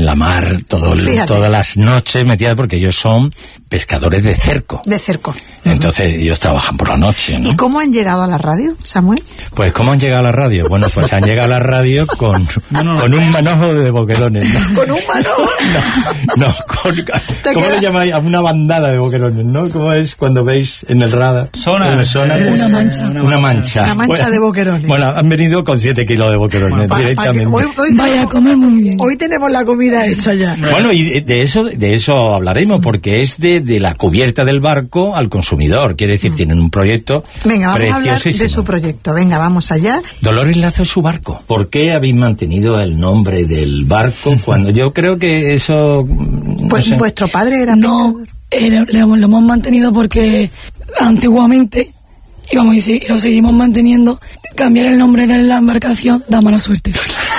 en la mar todas las noches metidas, porque ellos son pescadores de cerco. De cerco. Entonces ellos trabajan por la noche, ¿no? ¿Y cómo han llegado a la radio, Samuel? Pues ¿cómo han llegado a la radio? Bueno, pues han llegado a la radio con un manojo de boquerones, ¿no? ¿Con un manojo? No, ¿cómo le llamáis? A una bandada de boquerones, ¿no? ¿Cómo es cuando veis en el radar? Una mancha. Una mancha de boquerones. Bueno, han venido con 7 kilos de boquerones directamente. Vaya a comer muy bien. Hoy tenemos la comida hecha ya. Bueno, y de eso hablaremos, porque es de la cubierta del barco al consumidor. Quiere decir, tienen un proyecto. Venga, vamos a hablar de su proyecto. Venga, vamos allá. Dolores Lazo es su barco. ¿Por qué habéis mantenido el nombre del barco cuando yo creo que eso... Pues no sé. Vuestro padre era... No, lo hemos mantenido porque antiguamente... Y vamos a decir, y lo seguimos manteniendo. Cambiar el nombre de la embarcación da mala suerte.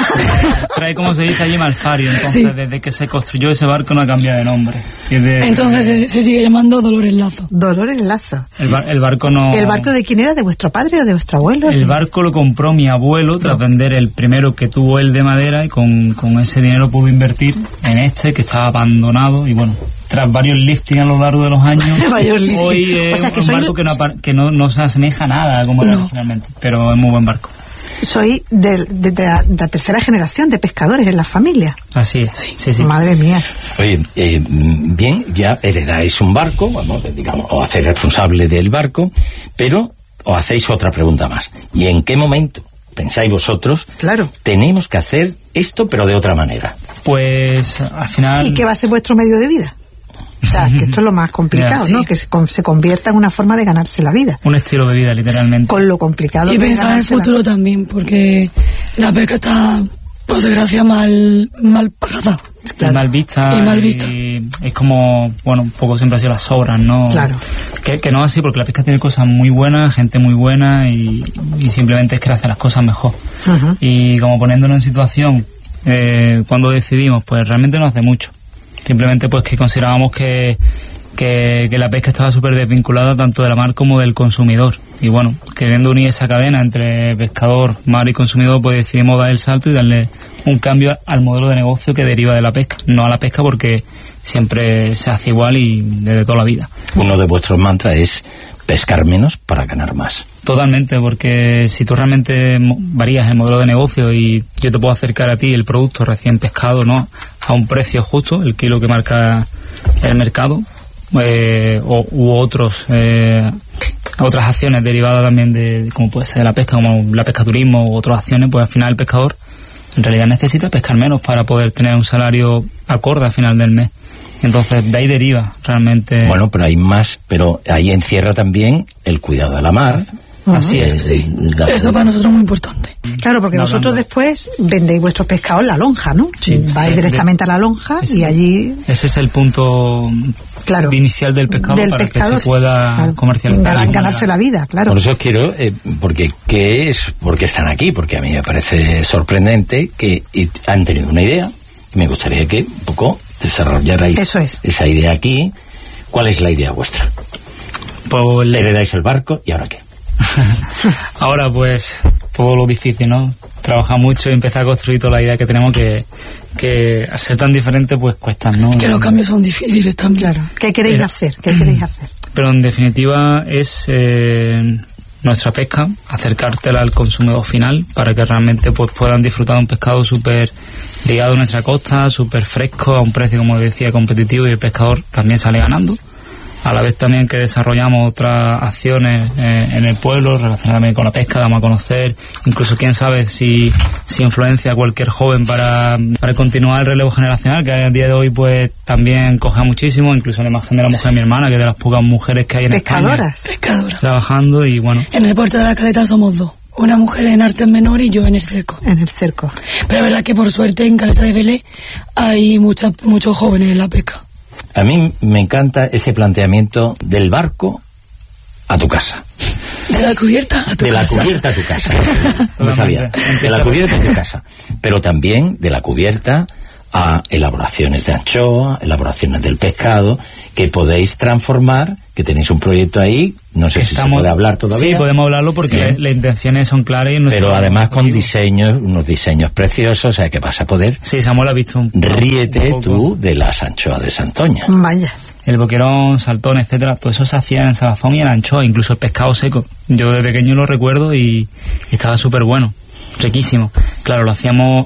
Trae, como se dice allí, malfario. Entonces, sí. Desde que se construyó ese barco no ha cambiado de nombre. Entonces se sigue llamando Dolores Lazo. Dolores Lazo. El barco no... ¿El barco de quién era? ¿De vuestro padre o de vuestro abuelo? El barco lo compró mi abuelo tras vender el primero que tuvo él de madera, y con ese dinero pudo invertir en este que estaba abandonado. Y bueno, tras varios liftings a lo largo de los años, hoy es un barco que no se asemeja a nada como era originalmente, pero es muy buen barco. Soy de la tercera generación de pescadores en la familia. Así es, sí. Madre mía. Oye, bien, ya heredáis un barco, vamos, digamos, os hacéis responsable del barco, pero os hacéis otra pregunta más. ¿Y en qué momento pensáis vosotros, claro, tenemos que hacer esto pero de otra manera? Pues al final... ¿Y qué va a ser vuestro medio de vida? O sea, que esto es lo más complicado, ¿no? Que se convierta en una forma de ganarse la vida. Un estilo de vida, literalmente. Con lo complicado. Y pensar en el futuro también, porque la pesca está, por desgracia, mal pagada. Claro. Mal vista. Y es como, bueno, un poco siempre ha sido las obras, ¿no? Claro. Que no es así, porque la pesca tiene cosas muy buenas, gente muy buena, y simplemente es que hace las cosas mejor. Uh-huh. Y como poniéndonos en situación, cuando decidimos, pues realmente no hace mucho. Simplemente pues que considerábamos que la pesca estaba súper desvinculada tanto de la mar como del consumidor. Y bueno, queriendo unir esa cadena entre pescador, mar y consumidor, pues decidimos dar el salto y darle un cambio al modelo de negocio que deriva de la pesca. No a la pesca, porque siempre se hace igual y desde toda la vida. Uno de vuestros mantras es pescar menos para ganar más. Totalmente, porque si tú realmente varías el modelo de negocio y yo te puedo acercar a ti el producto recién pescado, ¿no?, a un precio justo, el kilo que marca el mercado, u otras acciones derivadas también de, como puede ser de la pesca, como la pescaturismo u otras acciones, pues al final el pescador en realidad necesita pescar menos para poder tener un salario acorde al final del mes. Entonces de ahí deriva realmente. Bueno, pero hay más, pero ahí encierra también el cuidado de la mar. Así es. Sí. Eso para nosotros es muy importante. Claro, porque vosotros después vendéis vuestros pescados en la lonja, ¿no? Sí, vais directamente a la lonja y allí... Ese es el punto inicial del pescado, para que se pueda comercializar. Ganarse la vida, claro. Por eso os quiero, porque están aquí, porque a mí me parece sorprendente que han tenido una idea. Me gustaría que un poco desarrollarais esa idea aquí. ¿Cuál es la idea vuestra? Pues heredáis el barco, ¿y ahora qué? Ahora pues todo lo difícil, ¿no? Trabajar mucho y empezar a construir toda la idea que tenemos, que al ser tan diferente pues cuesta, ¿no? Que los cambios son difíciles también. Claro. ¿Qué queréis hacer? Pero en definitiva es nuestra pesca, acercártela al consumidor final para que realmente pues puedan disfrutar de un pescado súper ligado a nuestra costa, súper fresco, a un precio, como decía, competitivo, y el pescador también sale ganando. A la vez también que desarrollamos otras acciones en el pueblo relacionadas también con la pesca, damos a conocer, incluso quién sabe si influencia a cualquier joven para continuar el relevo generacional, que a día de hoy pues también coge muchísimo, incluso en la imagen de la mujer de mi hermana, que es de las pocas mujeres que hay en España trabajando. Y bueno, en el puerto de la Caleta somos dos, una mujer en Artes Menor y yo en el cerco. Pero la verdad que por suerte en Caleta de Belén hay muchos jóvenes en la pesca. A mí me encanta ese planteamiento del barco a tu casa. De la cubierta a tu casa. De la cubierta a tu casa. No me salía. De la cubierta a tu casa. Pero también de la cubierta a elaboraciones de anchoa, elaboraciones del pescado, que podéis transformar, que tenéis un proyecto ahí, no sé si se puede hablar todavía. Sí, podemos hablarlo porque las intenciones son claras. Pero además con unos diseños preciosos, o sea que vas a poder... Sí, Samuel ha visto Ríete tú de las anchoas de Santoña. Vaya. El boquerón, saltón, etcétera, todo eso se hacía en salazón y en anchoa, incluso el pescado seco. Yo de pequeño lo recuerdo y estaba súper bueno, riquísimo. Claro, lo hacíamos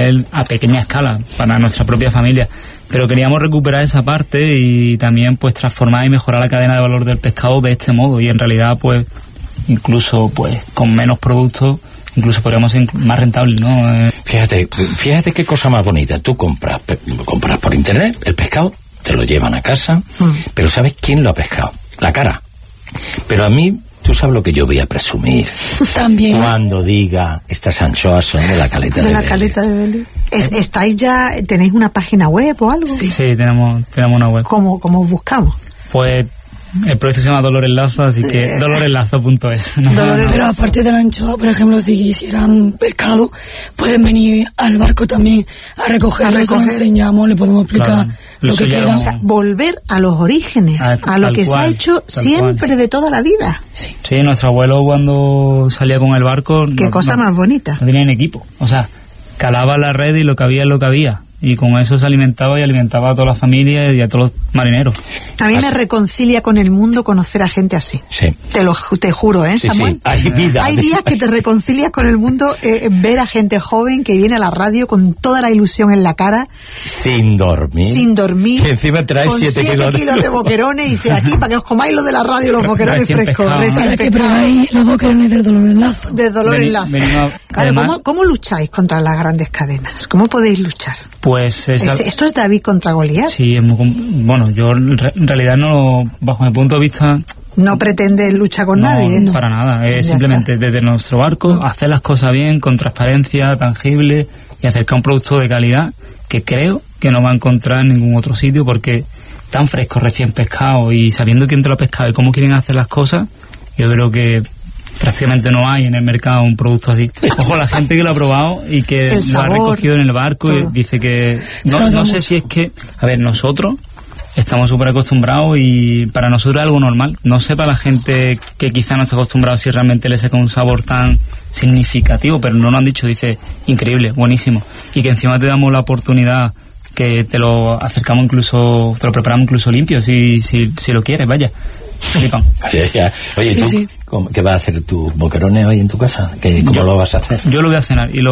a pequeña escala, para nuestra propia familia, pero queríamos recuperar esa parte y también pues transformar y mejorar la cadena de valor del pescado de este modo, y en realidad pues incluso pues con menos productos incluso podríamos ser más rentables, ¿no? Fíjate qué cosa más bonita. Tú compras por internet el pescado, te lo llevan a casa, pero ¿sabes quién lo ha pescado? La cara. Pero a mí, tú sabes lo que yo voy a presumir. También. Cuando diga, estas anchoas son de la caleta de Vélez. De la caleta de Vélez. ¿Estáis ya, tenéis una página web o algo? Sí, tenemos una web. ¿Cómo buscamos? Pues el proyecto se llama Dolores Lazo, así que doloreslazo.es. Pero aparte de la anchoa, por ejemplo, si quisieran pescado, pueden venir al barco también a recogerlo, eso lo enseñamos, le podemos explicar lo que quieran. O sea, volver a los orígenes, a lo que se ha hecho siempre de toda la vida. Sí, nuestro abuelo cuando salía con el barco... Qué cosa más bonita. No tenían equipo, o sea, calaba la red y lo que había es lo que había. Y con eso se alimentaba y alimentaba a toda la familia y a todos los marineros. A mí me reconcilia con el mundo conocer a gente así. Sí. Te juro, Samuel? Sí. Hay vida. Hay días que te reconcilias con el mundo, ver a gente joven que viene a la radio con toda la ilusión en la cara. Sin dormir. Que encima trae 7 kilos de boquerones y dice, aquí para que os comáis los de la radio, los boquerones frescos. Para que probáis los boquerones del Dolores Lazo. De Dolores Lazo. Claro, ¿cómo lucháis contra las grandes cadenas? ¿Cómo podéis luchar? Pues ¿Esto es David contra Goliat? Sí, bueno, yo en realidad no, bajo mi punto de vista... No pretende luchar con nadie. No, para nada. Es simplemente desde nuestro barco hacer las cosas bien, con transparencia, tangible, y acercar un producto de calidad que creo que no va a encontrar en ningún otro sitio, porque tan fresco, recién pescado, y sabiendo quién te lo ha pescado y cómo quieren hacer las cosas, yo creo que prácticamente no hay en el mercado un producto así. Ojo, la gente que lo ha probado y que lo ha recogido en el barco y dice que... No sé si es que... A ver, nosotros estamos súper acostumbrados y para nosotros es algo normal. No sé para la gente que quizá no está acostumbrada si realmente le saca un sabor tan significativo, pero no lo han dicho. Dice, increíble, buenísimo. Y que encima te damos la oportunidad que te lo acercamos incluso, te lo preparamos incluso limpio, si lo quieres, vaya. Flipan. Oye, ¿tú qué vas a hacer tus boquerones hoy en tu casa? ¿Cómo lo vas a hacer? Yo lo voy a cenar, y lo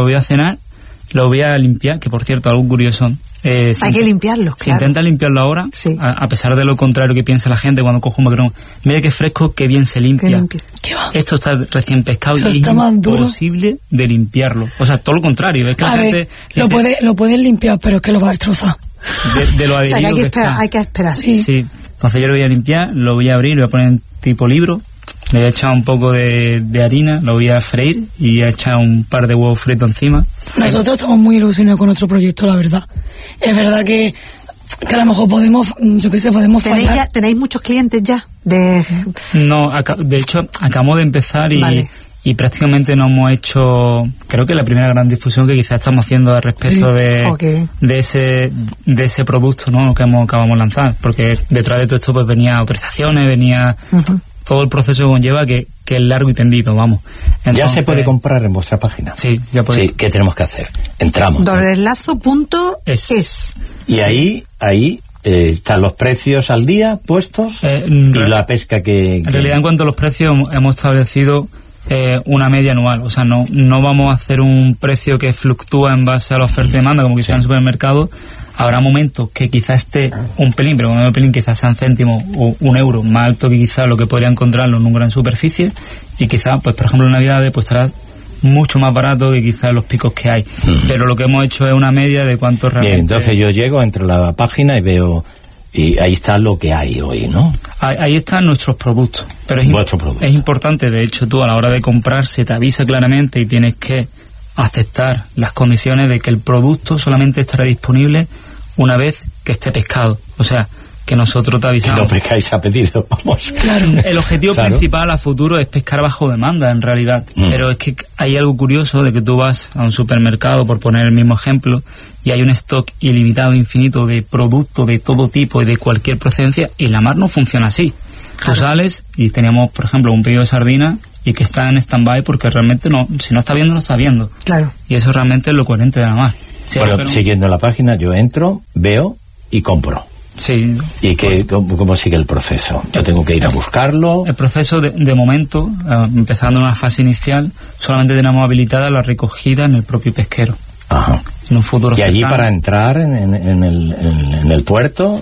voy a limpiar, que por cierto, algo curioso. Hay que limpiarlos, claro. Se intenta limpiarlo ahora, a pesar de lo contrario que piensa la gente cuando coge un boquerón. Mira qué fresco, qué bien se limpia. ¿Qué va? Esto está recién pescado y es imposible de limpiarlo. O sea, todo lo contrario. Es que la gente lo puedes limpiar, pero es que lo va a destrozar. De lo adherido. O sea, hay que esperar. Sí. Entonces yo lo voy a limpiar, lo voy a abrir, lo voy a poner en tipo libro, le voy a echar un poco de harina, lo voy a freír y voy a echar un par de huevos fritos encima. Nosotros estamos muy ilusionados con nuestro proyecto, la verdad. Es verdad que a lo mejor podemos fallar. ¿Tenéis muchos clientes ya? No, de hecho, acabamos de empezar y prácticamente no hemos hecho, creo que la primera gran difusión que quizás estamos haciendo al respecto de ese producto, ¿no?, que acabamos de lanzar, porque detrás de todo esto pues venía autorizaciones, venía todo el proceso que conlleva, que es largo y tendido, vamos. Entonces, ¿ya se puede comprar en vuestra página? Sí, ya puede. Sí, ¿qué tenemos que hacer? Entramos. Doloreslazo.es. Y ahí están los precios al día puestos y la pesca que... En realidad, en cuanto a los precios, hemos establecido una media anual. O sea, no vamos a hacer un precio que fluctúa en base a la oferta y demanda, como quizás en el supermercado. Habrá momentos que quizás esté un pelín, pero un pelín quizás sean céntimos o €1 más alto que quizás lo que podría encontrarlo en una gran superficie, y quizás, pues por ejemplo en Navidades, pues estará mucho más barato que quizás los picos que hay. Pero lo que hemos hecho es una media de cuánto realmente... Bien, entonces yo llego, entro a la página y veo... Y ahí está lo que hay hoy, ¿no? Ahí están nuestros productos. Pero es importante, de hecho, tú a la hora de comprar se te avisa claramente y tienes que aceptar las condiciones de que el producto solamente estará disponible una vez que esté pescado. O sea, que nosotros te avisamos. Que no pescáis a pedido, vamos. Claro. El objetivo principal a futuro es pescar bajo demanda, en realidad. Pero es que hay algo curioso de que tú vas a un supermercado, por poner el mismo ejemplo, y hay un stock ilimitado, infinito de productos de todo tipo y de cualquier procedencia, y la mar no funciona así. Claro. Tú sales y teníamos, por ejemplo, un pedido de sardina y que está en stand-by porque realmente no, si no está viendo, no está viendo. Claro. Y eso realmente es lo coherente de la mar. Sí, bueno, siguiendo la página, yo entro, veo y compro. Sí. ¿Y cómo sigue el proceso? ¿Yo tengo que ir a buscarlo? El proceso, de momento, empezando en una fase inicial, solamente tenemos habilitada la recogida en el propio pesquero. Ajá. En un futuro ¿Y allí cercano, para entrar en el puerto?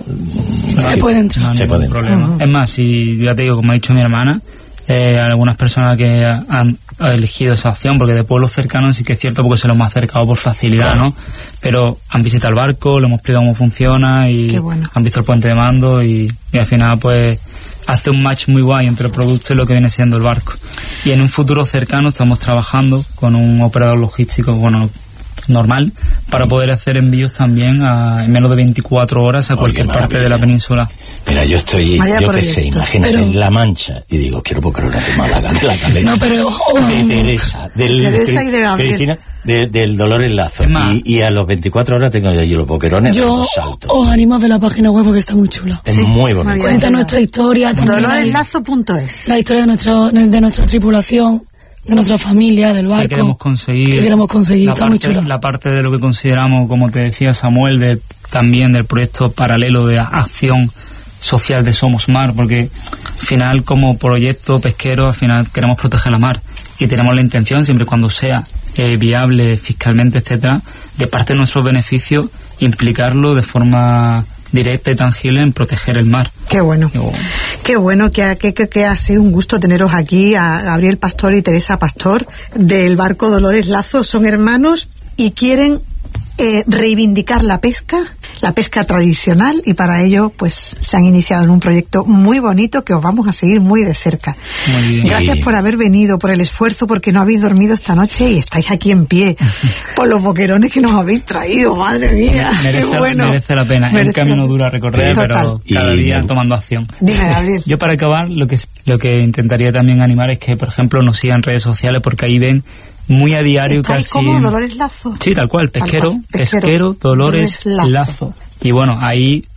Se puede entrar. No hay ningún problema. Es más, si ya te digo, como ha dicho mi hermana, algunas personas que han elegido esa opción, porque de pueblos cercanos sí que es cierto porque se los hemos acercado por facilidad, claro, ¿no? Pero han visitado el barco, le hemos explicado cómo funciona y han visto el puente de mando y al final pues hace un match muy guay entre el producto y lo que viene siendo el barco. Y en un futuro cercano estamos trabajando con un operador logístico, normal, para poder hacer envíos también en menos de 24 horas a cualquier parte de la península. Mira, yo qué sé, imagínate, en La Mancha, y digo, quiero Pokerones de Málaga, de la Caleta, de Teresa, y de Gabriel, del Dolores Lazo, y a los 24 horas tengo yo los Pokerones. Yo os animo a ver la página web porque está muy chula. Es muy bonita. Cuenta nuestra historia, DoloresLazo.es, la historia de nuestra tripulación, de nuestra familia, del barco. Que queremos conseguir. Está muy chula. La parte de lo que consideramos, como te decía Samuel, también del proyecto paralelo de acción social de Somos Mar, porque al final, como proyecto pesquero, al final queremos proteger la mar y tenemos la intención, siempre y cuando sea viable fiscalmente, etcétera, de parte de nuestros beneficios, implicarlo de forma directa y tangible en proteger el mar. Qué bueno. Qué bueno que ha sido un gusto teneros aquí, a Gabriel Pastor y Teresa Pastor, del barco Dolores Lazo. Son hermanos y quieren reivindicar la pesca tradicional, y para ello pues se han iniciado en un proyecto muy bonito que os vamos a seguir muy de cerca. Muy bien. Gracias por haber venido, por el esfuerzo, porque no habéis dormido esta noche y estáis aquí en pie, por los boquerones que nos habéis traído, madre mía. Merece la pena. Es un camino duro a recorrer, pero cada día tomando acción. Dime, Gabriel. Yo, para acabar, lo que intentaría también animar es que, por ejemplo, nos sigan en redes sociales, porque ahí ven muy a diario casi. ¿Como Dolores Lazo? Sí, tal cual, pesquero Dolores Lazo. Y bueno, ahí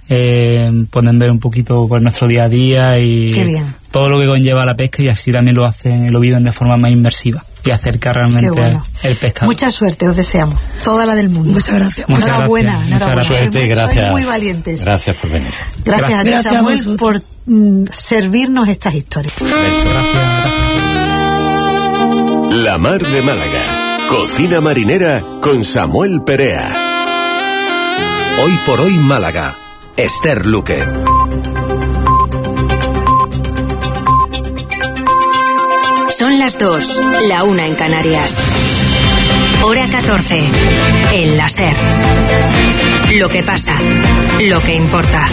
pueden ver un poquito por nuestro día a día y todo lo que conlleva la pesca, y así también lo viven de forma más inmersiva y acercar realmente el pescado. Mucha suerte os deseamos, toda la del mundo. Muchas gracias. Enhorabuena. Suerte, gracias. Sois muy valientes. Gracias por venir. Gracias a ti, Samuel, por servirnos estas historias. Gracias. La Mar de Málaga. Cocina marinera con Samuel Perea. Hoy por hoy Málaga. Esther Luque. Son las 2, la 1 en Canarias. Hora 14. El La SER. Lo que pasa, lo que importa.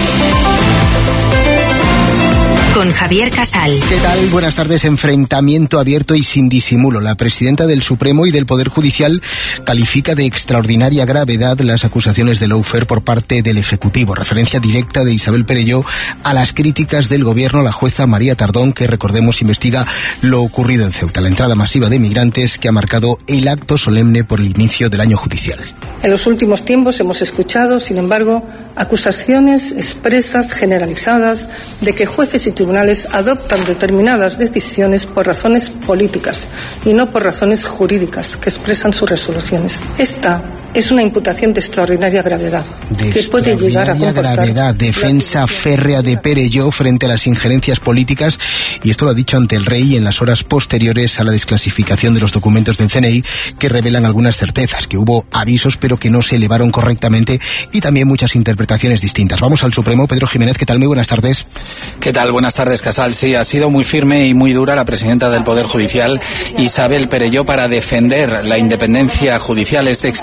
Con Javier Casal. ¿Qué tal? Buenas tardes. Enfrentamiento abierto y sin disimulo. La presidenta del Supremo y del Poder Judicial califica de extraordinaria gravedad las acusaciones de lawfare por parte del Ejecutivo. Referencia directa de Isabel Perelló a las críticas del Gobierno a la jueza María Tardón, que, recordemos, investiga lo ocurrido en Ceuta, la entrada masiva de migrantes que ha marcado el acto solemne por el inicio del año judicial. En los últimos tiempos hemos escuchado, sin embargo, acusaciones expresas, generalizadas, de que jueces y tribunales adoptan determinadas decisiones por razones políticas y no por razones jurídicas que expresan sus resoluciones. Esta es una imputación de extraordinaria gravedad, que puede llegar a comportar gravedad, defensa férrea de Perelló frente a las injerencias políticas, y esto lo ha dicho ante el Rey en las horas posteriores a la desclasificación de los documentos del CNI, que revelan algunas certezas, que hubo avisos pero que no se elevaron correctamente, y también muchas interpretaciones distintas. Vamos al Supremo. Pedro Jiménez, ¿qué tal? Muy buenas tardes. ¿Qué tal? Buenas tardes, Casal. Sí, ha sido muy firme y muy dura la presidenta del Poder Judicial, Isabel Perelló, para defender la independencia judicial. Es de extraordinaria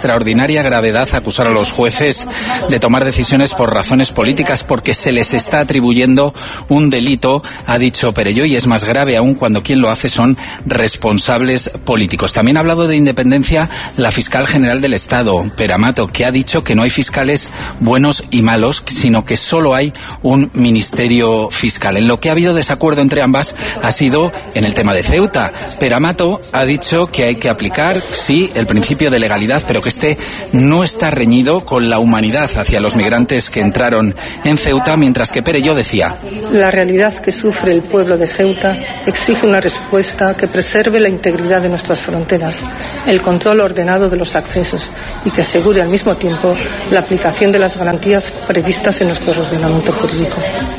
extraordinaria gravedad acusar a los jueces de tomar decisiones por razones políticas, porque se les está atribuyendo un delito, ha dicho Perelló, y es más grave aún cuando quien lo hace son responsables políticos. También ha hablado de independencia la fiscal general del Estado, Pere Amato, que ha dicho que no hay fiscales buenos y malos, sino que solo hay un ministerio fiscal. En lo que ha habido desacuerdo entre ambas ha sido en el tema de Ceuta. Pere Amato ha dicho que hay que aplicar, sí, el principio de legalidad, pero que este no está reñido con la humanidad hacia los migrantes que entraron en Ceuta, mientras que Perelló decía: la realidad que sufre el pueblo de Ceuta exige una respuesta que preserve la integridad de nuestras fronteras, el control ordenado de los accesos y que asegure al mismo tiempo la aplicación de las garantías previstas en nuestro ordenamiento jurídico.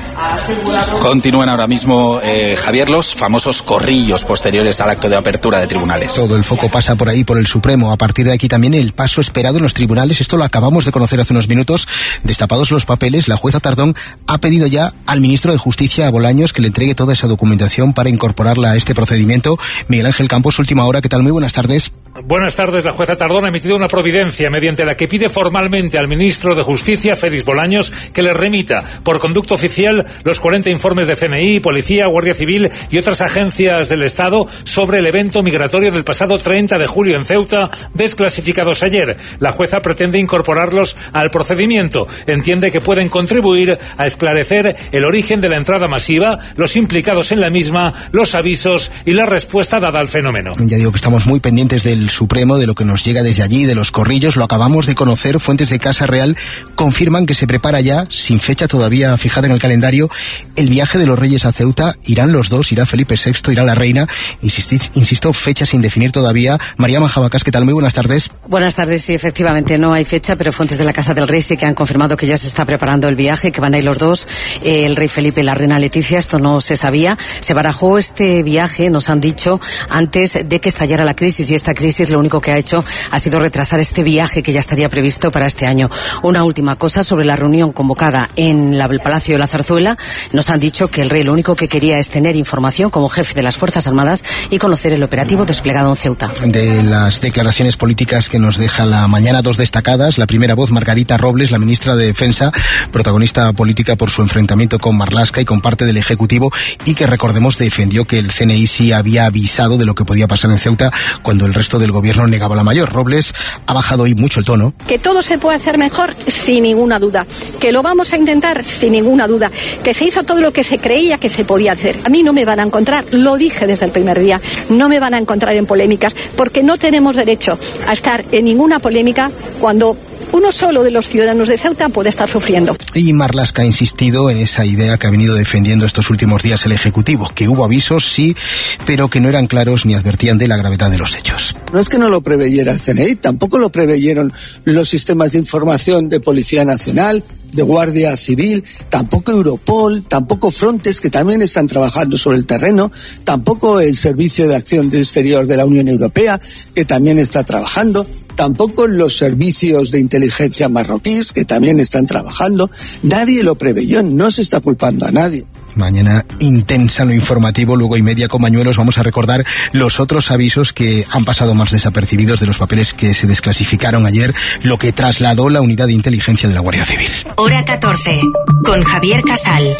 Continúan ahora mismo, Javier, los famosos corrillos posteriores al acto de apertura de tribunales. Todo el foco pasa por ahí, por el Supremo. A partir de aquí también el paso esperado en los tribunales. Esto lo acabamos de conocer hace unos minutos. Destapados los papeles, la jueza Tardón ha pedido ya al ministro de Justicia, a Bolaños, que le entregue toda esa documentación para incorporarla a este procedimiento. Miguel Ángel Campos, última hora. ¿Qué tal? Muy buenas tardes. Buenas tardes. La jueza Tardón ha emitido una providencia mediante la que pide formalmente al ministro de Justicia, Félix Bolaños, que le remita por conducto oficial los 40 informes de CNI, Policía, Guardia Civil y otras agencias del Estado sobre el evento migratorio del pasado 30 de julio en Ceuta, desclasificados ayer. La jueza pretende incorporarlos al procedimiento. Entiende que pueden contribuir a esclarecer el origen de la entrada masiva, los implicados en la misma, los avisos y la respuesta dada al fenómeno. Ya digo que estamos muy pendientes del Supremo, de lo que nos llega desde allí, de los corrillos. Lo acabamos de conocer. Fuentes de Casa Real confirman que se prepara ya, sin fecha todavía fijada en el calendario, el viaje de los Reyes a Ceuta. Irán los dos, irá Felipe VI, irá la reina. Insisto, fecha sin definir todavía. María Majabacas, ¿qué tal? Muy buenas tardes. Buenas tardes. Sí, efectivamente no hay fecha, pero fuentes de la Casa del Rey sí que han confirmado que ya se está preparando el viaje, que van a ir los dos, el rey Felipe y la reina Leticia. Esto no se sabía. Se barajó este viaje, nos han dicho, antes de que estallara la crisis, y esta crisis lo único que ha hecho ha sido retrasar este viaje que ya estaría previsto para este año. Una última cosa sobre la reunión convocada en el Palacio de la Zarzuela. Nos han dicho que el rey lo único que quería es tener información como jefe de las Fuerzas Armadas y conocer el operativo desplegado en Ceuta. De las declaraciones políticas que nos deja la mañana, dos destacadas. La primera voz, Margarita Robles, la ministra de Defensa, protagonista política por su enfrentamiento con Marlaska y con parte del Ejecutivo, y que, recordemos, defendió que el CNI sí había avisado de lo que podía pasar en Ceuta cuando el resto del gobierno negaba la mayor. Robles ha bajado hoy mucho el tono. Que todo se puede hacer mejor, sin ninguna duda. Que lo vamos a intentar, sin ninguna duda. Que se hizo todo lo que se creía que se podía hacer. A mí no me van a encontrar, lo dije desde el primer día, no me van a encontrar en polémicas, porque no tenemos derecho a estar en ninguna polémica cuando uno solo de los ciudadanos de Ceuta puede estar sufriendo. Y Marlaska ha insistido en esa idea que ha venido defendiendo estos últimos días el Ejecutivo, que hubo avisos, sí, pero que no eran claros ni advertían de la gravedad de los hechos. No es que no lo preveyera el CNI, tampoco lo preveyeron los sistemas de información de Policía Nacional, de Guardia Civil, tampoco Europol, tampoco Frontex, que también están trabajando sobre el terreno, tampoco el Servicio de Acción Exterior de la Unión Europea, que también está trabajando, tampoco los servicios de inteligencia marroquíes, que también están trabajando. Nadie lo preveyó, no se está culpando a nadie. Mañana intensa en lo informativo, luego y media con Bañuelos. Vamos a recordar los otros avisos que han pasado más desapercibidos de los papeles que se desclasificaron ayer, lo que trasladó la unidad de inteligencia de la Guardia Civil. Hora 14, con Javier Casal.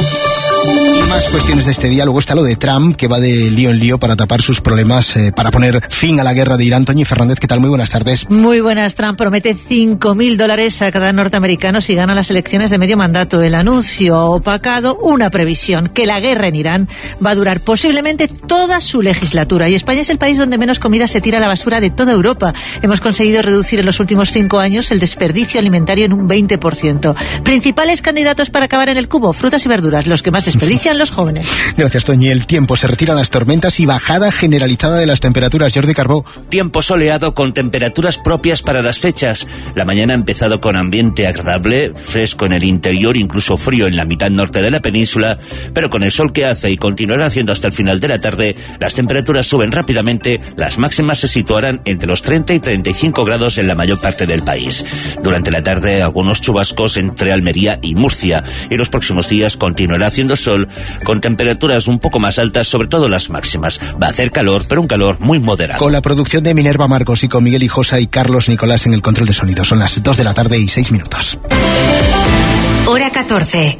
Y más cuestiones de este día. Luego está lo de Trump, que va de lío en lío para tapar sus problemas, para poner fin a la guerra de Irán. Toñi Fernández, ¿qué tal? Muy buenas tardes. Muy buenas. Trump promete $5.000 a cada norteamericano si gana las elecciones de medio mandato. El anuncio ha opacado una previsión, que la guerra en Irán va a durar posiblemente toda su legislatura. Y España es el país donde menos comida se tira a la basura de toda Europa. Hemos conseguido reducir en los últimos 5 años el desperdicio alimentario en un 20%. Principales candidatos para acabar en el cubo: frutas y verduras, los que más desperdician los jóvenes. Gracias, Toñi. El tiempo, se retiran las tormentas y bajada generalizada de las temperaturas. Jordi Carbó. Tiempo soleado con temperaturas propias para las fechas. La mañana ha empezado con ambiente agradable, fresco en el interior, incluso frío en la mitad norte de la península, pero con el sol que hace y continuará haciendo hasta el final de la tarde, las temperaturas suben rápidamente. Las máximas se situarán entre los 30 y 35 grados en la mayor parte del país. Durante la tarde, algunos chubascos entre Almería y Murcia, y los próximos días continuará haciendo sol, con temperaturas un poco más altas, sobre todo las máximas. Va a hacer calor, pero un calor muy moderado. Con la producción de Minerva Marcos y con Miguel Hijosa y Carlos Nicolás en el control de sonido. Son las 2 de la tarde y 6 minutos. Hora 14.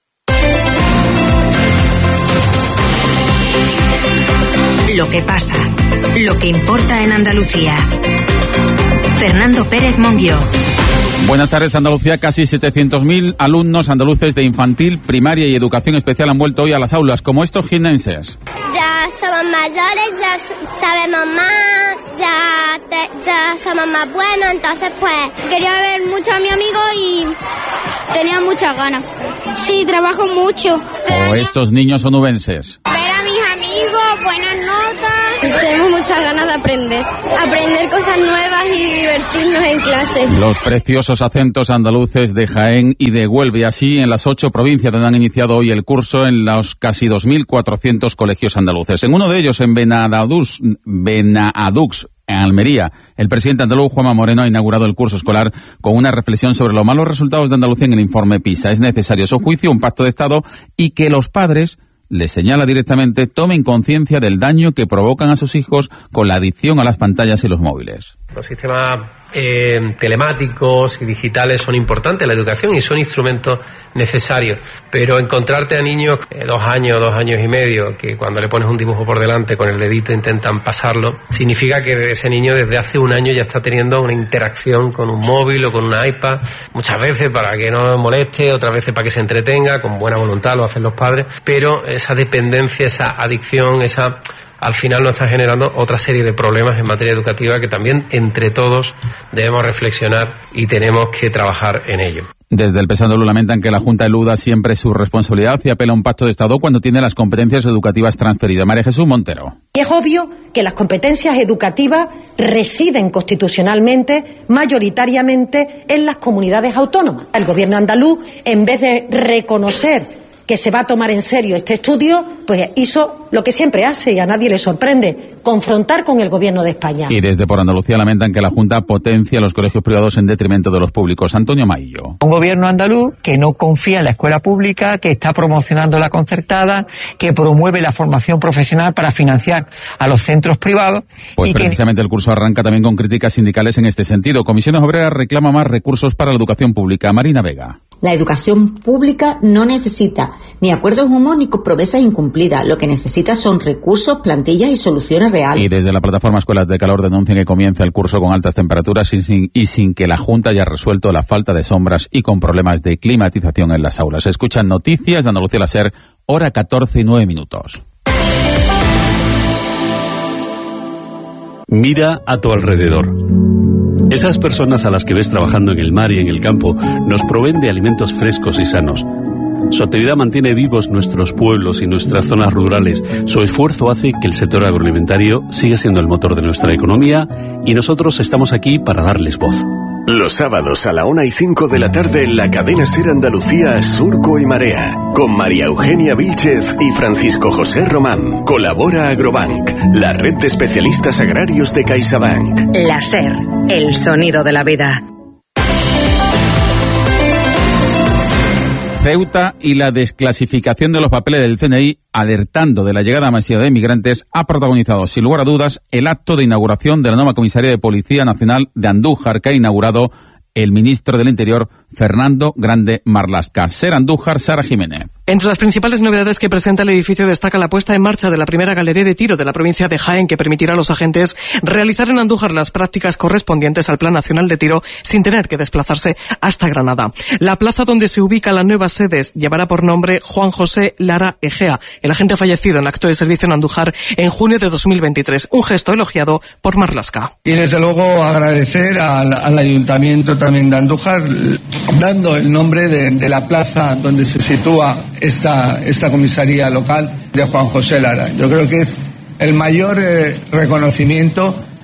Lo que pasa, lo que importa en Andalucía. Fernando Pérez Monguió. Buenas tardes, Andalucía. Casi 700.000 alumnos andaluces de infantil, primaria y educación especial han vuelto hoy a las aulas, como estos jiennenses. Ya somos mayores, ya sabemos más, ya somos más buenos, entonces pues quería ver mucho a mi amigo y tenía muchas ganas. Sí, trabajo mucho. O estos niños onubenses. Ver a mis amigos, buenas notas. Tenemos muchas ganas de aprender cosas nuevas y divertirnos en clase. Los preciosos acentos andaluces de Jaén y de Huelva, y así en las 8 provincias donde han iniciado hoy el curso en los casi 2.400 colegios andaluces. En uno de ellos, en Benadux, en Almería, el presidente andaluz, Juanma Moreno, ha inaugurado el curso escolar con una reflexión sobre los malos resultados de Andalucía en el informe PISA. Es necesario, a su juicio, un pacto de Estado y que los padres, les señala directamente, tomen conciencia del daño que provocan a sus hijos con la adicción a las pantallas y los móviles. Los sistemas telemáticos y digitales son importantes en la educación y son instrumentos necesarios, pero encontrarte a niños de 2 años, 2 años y medio, que cuando le pones un dibujo por delante con el dedito intentan pasarlo, significa que ese niño desde hace 1 año ya está teniendo una interacción con un móvil o con una iPad, muchas veces para que no moleste, otras veces para que se entretenga, con buena voluntad lo hacen los padres, pero esa dependencia, esa adicción, al final nos está generando otra serie de problemas en materia educativa que también entre todos debemos reflexionar y tenemos que trabajar en ello. Desde el PSOE andaluz lamentan que la Junta eluda siempre su responsabilidad y apela a un pacto de Estado cuando tiene las competencias educativas transferidas. María Jesús Montero. Y es obvio que las competencias educativas residen constitucionalmente, mayoritariamente, en las comunidades autónomas. El gobierno andaluz, en vez de reconocer que se va a tomar en serio este estudio, pues hizo lo que siempre hace y a nadie le sorprende, confrontar con el gobierno de España. Y desde Por Andalucía lamentan que la Junta potencia los colegios privados en detrimento de los públicos. Antonio Maillo. Un gobierno andaluz que no confía en la escuela pública, que está promocionando la concertada, que promueve la formación profesional para financiar a los centros privados. Pues precisamente el curso arranca también con críticas sindicales en este sentido. Comisiones Obreras reclama más recursos para la educación pública. Marina Vega. La educación pública no necesita ni acuerdos humos ni promesas incumplidas. Lo que necesita son recursos, plantillas y soluciones reales. Y desde la plataforma Escuelas de Calor denuncian que comienza el curso con altas temperaturas y sin que la Junta haya resuelto la falta de sombras y con problemas de climatización en las aulas. Escuchan noticias de Andalucía, la SER, hora 14 y 9 minutos. Mira a tu alrededor. Esas personas a las que ves trabajando en el mar y en el campo nos proveen de alimentos frescos y sanos. Su actividad mantiene vivos nuestros pueblos y nuestras zonas rurales. Su esfuerzo hace que el sector agroalimentario siga siendo el motor de nuestra economía y nosotros estamos aquí para darles voz. Los sábados a la 1:05 de la tarde en la cadena SER Andalucía, Surco y Marea, con María Eugenia Vílchez y Francisco José Román. Colabora Agrobank, la red de especialistas agrarios de CaixaBank. La SER, el sonido de la vida. Ceuta y la desclasificación de los papeles del CNI, alertando de la llegada masiva de inmigrantes, ha protagonizado, sin lugar a dudas, el acto de inauguración de la nueva comisaría de Policía Nacional de Andújar, que ha inaugurado el ministro del Interior, Fernando Grande Marlaska. SER Andújar, Sara Jiménez. Entre las principales novedades que presenta el edificio destaca la puesta en marcha de la primera galería de tiro de la provincia de Jaén, que permitirá a los agentes realizar en Andújar las prácticas correspondientes al Plan Nacional de Tiro sin tener que desplazarse hasta Granada. La plaza donde se ubica la nueva sede llevará por nombre Juan José Lara Egea, el agente fallecido en acto de servicio en Andújar en junio de 2023. Un gesto elogiado por Marlaska. Y desde luego agradecer al Ayuntamiento también de Andújar, dando el nombre de la plaza donde se sitúa esta comisaría local de Juan José Lara. Yo creo que es el mayor reconocimiento.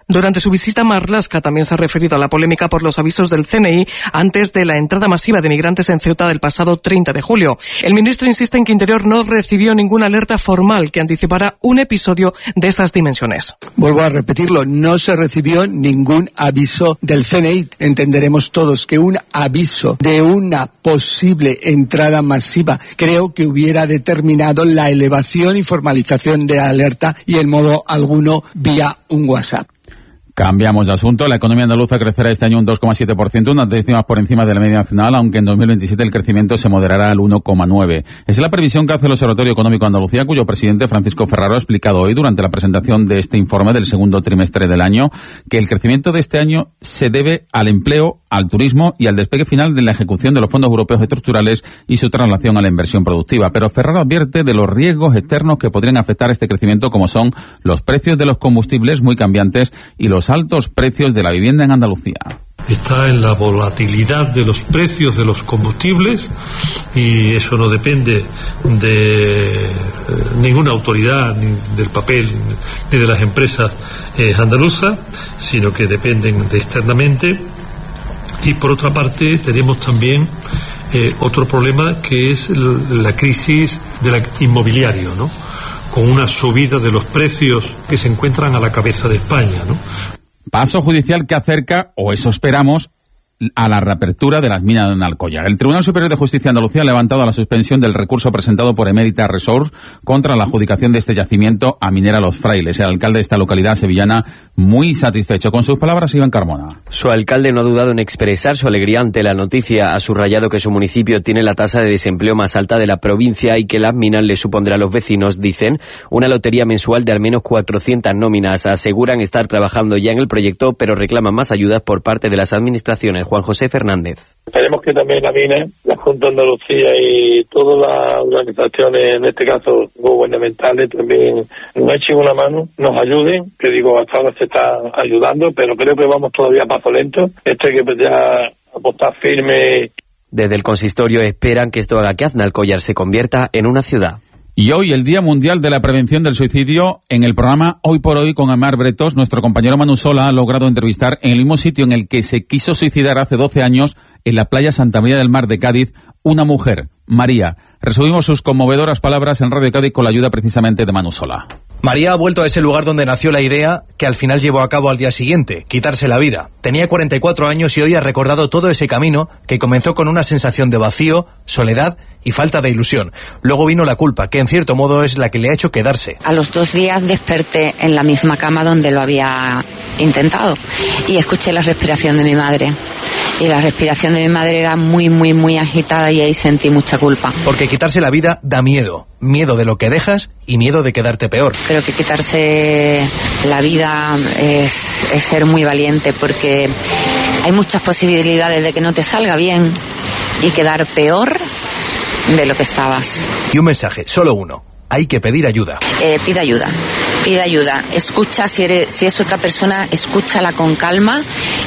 Durante su visita, Marlaska también se ha referido a la polémica por los avisos del CNI antes de la entrada masiva de migrantes en Ceuta del pasado 30 de julio. El ministro insiste en que Interior no recibió ninguna alerta formal que anticipara un episodio de esas dimensiones. Vuelvo a repetirlo, no se recibió ningún aviso del CNI. Entenderemos todos que un aviso de una posible entrada masiva creo que hubiera determinado la elevación y formalización de alerta y en modo alguno vía un WhatsApp. Cambiamos de asunto. La economía andaluza crecerá este año un 2,7%, unas décimas por encima de la media nacional, aunque en 2027 el crecimiento se moderará al 1,9%. Es la previsión que hace el Observatorio Económico de Andalucía, cuyo presidente Francisco Ferraro ha explicado hoy durante la presentación de este informe del segundo trimestre del año que el crecimiento de este año se debe al empleo, al turismo y al despegue final de la ejecución de los fondos europeos estructurales y su traslación a la inversión productiva. Pero Ferraro advierte de los riesgos externos que podrían afectar este crecimiento, como son los precios de los combustibles muy cambiantes y los altos precios de la vivienda en Andalucía. Está en la volatilidad de los precios de los combustibles y eso no depende de ninguna autoridad, ni del papel, ni de las empresas andaluzas, sino que dependen de externamente. Y por otra parte tenemos también otro problema que es la crisis del inmobiliario, ¿no? Con una subida de los precios que se encuentran a la cabeza de España, ¿no? Paso judicial que acerca, o eso esperamos, a la reapertura de las minas de Alcollar. El Tribunal Superior de Justicia de Andalucía ha levantado la suspensión del recurso presentado por Emérita Resource contra la adjudicación de este yacimiento a Minera Los Frailes. El alcalde de esta localidad sevillana muy satisfecho. Con sus palabras, Iván Carmona. Su alcalde no ha dudado en expresar su alegría ante la noticia. Ha subrayado que su municipio tiene la tasa de desempleo más alta de la provincia y que las minas le supondrá a los vecinos, dicen, una lotería mensual de al menos 400 nóminas. Aseguran estar trabajando ya en el proyecto, pero reclaman más ayudas por parte de las administraciones. Juan José Fernández. Esperemos que también la MINE, la Junta de Andalucía y todas las organizaciones, en este caso gubernamentales, también nos echen una mano, nos ayuden, que digo, hasta ahora se está ayudando, pero creo que vamos todavía a paso lento. Esto hay que ya apostar firme. Desde el consistorio esperan que esto haga que Aznalcóllar se convierta en una ciudad. Y hoy, el Día Mundial de la Prevención del Suicidio, en el programa Hoy por Hoy con Amar Bretos, nuestro compañero Manu Sola ha logrado entrevistar en el mismo sitio en el que se quiso suicidar hace 12 años, en la playa Santa María del Mar de Cádiz, una mujer, María. Resumimos sus conmovedoras palabras en Radio Cádiz con la ayuda precisamente de Manu Sola. María ha vuelto a ese lugar donde nació la idea que al final llevó a cabo al día siguiente, quitarse la vida. Tenía 44 años y hoy ha recordado todo ese camino que comenzó con una sensación de vacío, soledad y falta de ilusión. Luego vino la culpa, que en cierto modo es la que le ha hecho quedarse. A los 2 días desperté en la misma cama donde lo había intentado y escuché la respiración de mi madre. Y la respiración de mi madre era muy, muy, muy agitada y ahí sentí mucha culpa. Porque quitarse la vida da miedo. Miedo de lo que dejas y miedo de quedarte peor. Creo que quitarse la vida es ser muy valiente porque hay muchas posibilidades de que no te salga bien y quedar peor de lo que estabas. Y un mensaje, solo uno. Hay que pedir ayuda. Pide ayuda. Pide ayuda. Escucha, si es otra persona, escúchala con calma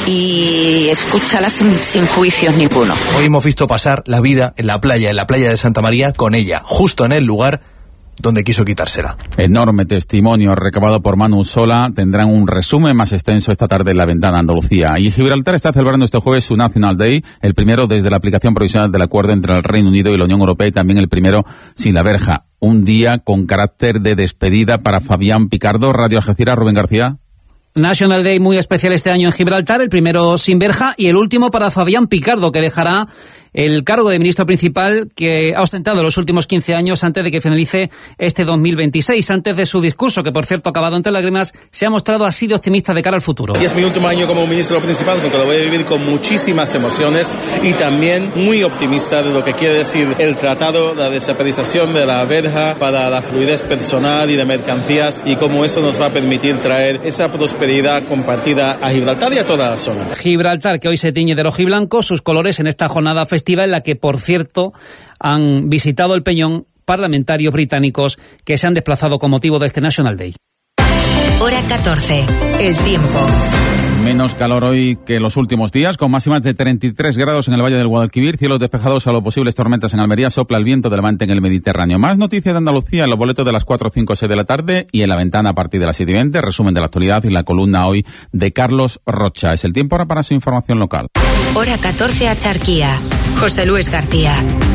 y escúchala sin juicios ninguno. Hoy hemos visto pasar la vida en la playa de Santa María con ella, justo en el lugar donde quiso quitársela. Enorme testimonio recabado por Manu Sola. Tendrán un resumen más extenso esta tarde en La Ventana Andalucía. Y Gibraltar está celebrando este jueves su National Day, el primero desde la aplicación provisional del acuerdo entre el Reino Unido y la Unión Europea y también el primero sin la verja. Un día con carácter de despedida para Fabián Picardo. Radio Algeciras, Rubén García. National Day muy especial este año en Gibraltar, el primero sin verja y el último para Fabián Picardo, que dejará el cargo de ministro principal que ha ostentado los últimos 15 años antes de que finalice este 2026. Antes de su discurso, que por cierto ha acabado entre lágrimas, se ha mostrado así de optimista de cara al futuro. Y es mi último año como ministro principal, porque lo voy a vivir con muchísimas emociones y también muy optimista de lo que quiere decir el tratado, la desaparición de la verja para la fluidez personal y de mercancías y cómo eso nos va a permitir traer esa prosperidad compartida a Gibraltar y a toda la zona. Gibraltar, que hoy se tiñe de rojiblanco, sus colores en esta jornada festiva en la que, por cierto, han visitado el Peñón parlamentarios británicos que se han desplazado con motivo de este National Day. Hora 14. El tiempo. Menos calor hoy que los últimos días, con máximas de 33 grados en el Valle del Guadalquivir, cielos despejados a lo posibles tormentas en Almería, sopla el viento de levante en el Mediterráneo. Más noticias de Andalucía en los boletos de las 4, 5, 6 de la tarde y en la ventana a partir de las 7:20, resumen de la actualidad y la columna hoy de Carlos Rocha. Es el tiempo ahora para su información local. Hora 14 a Charquía. José Luis García.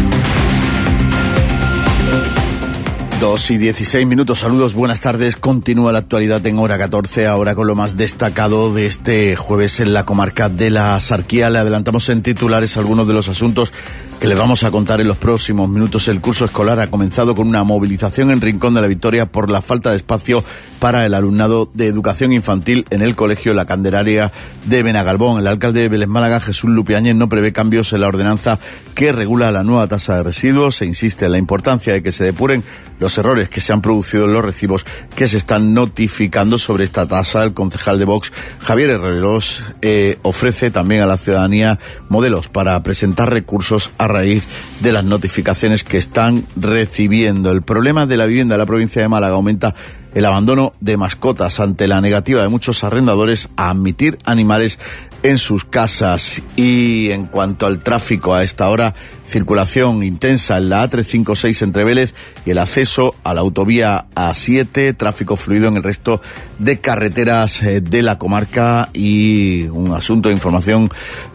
2:16, saludos, buenas tardes. Continúa la actualidad en Hora 14, ahora con lo más destacado de este jueves en la comarca de la Axarquía. Le adelantamos en titulares algunos de los asuntos que les vamos a contar en los próximos minutos. El curso escolar ha comenzado con una movilización en Rincón de la Victoria por la falta de espacio para el alumnado de educación infantil en el colegio La Candelaria de Benagalbón. El alcalde de Vélez Málaga, Jesús Lupiáñez, no prevé cambios en la ordenanza que regula la nueva tasa de residuos. Se insiste en la importancia de que se depuren los errores que se han producido en los recibos que se están notificando sobre esta tasa. El concejal de Vox, Javier Herreros, ofrece también a la ciudadanía modelos para presentar recursos a raíz de las notificaciones que están recibiendo. El problema de la vivienda en la provincia de Málaga aumenta el abandono de mascotas ante la negativa de muchos arrendadores a admitir animales en sus casas. Y en cuanto al tráfico, a esta hora, circulación intensa en la A356 entre Vélez y el acceso a la autovía A7, tráfico fluido en el resto de carreteras de la comarca. Y un asunto de información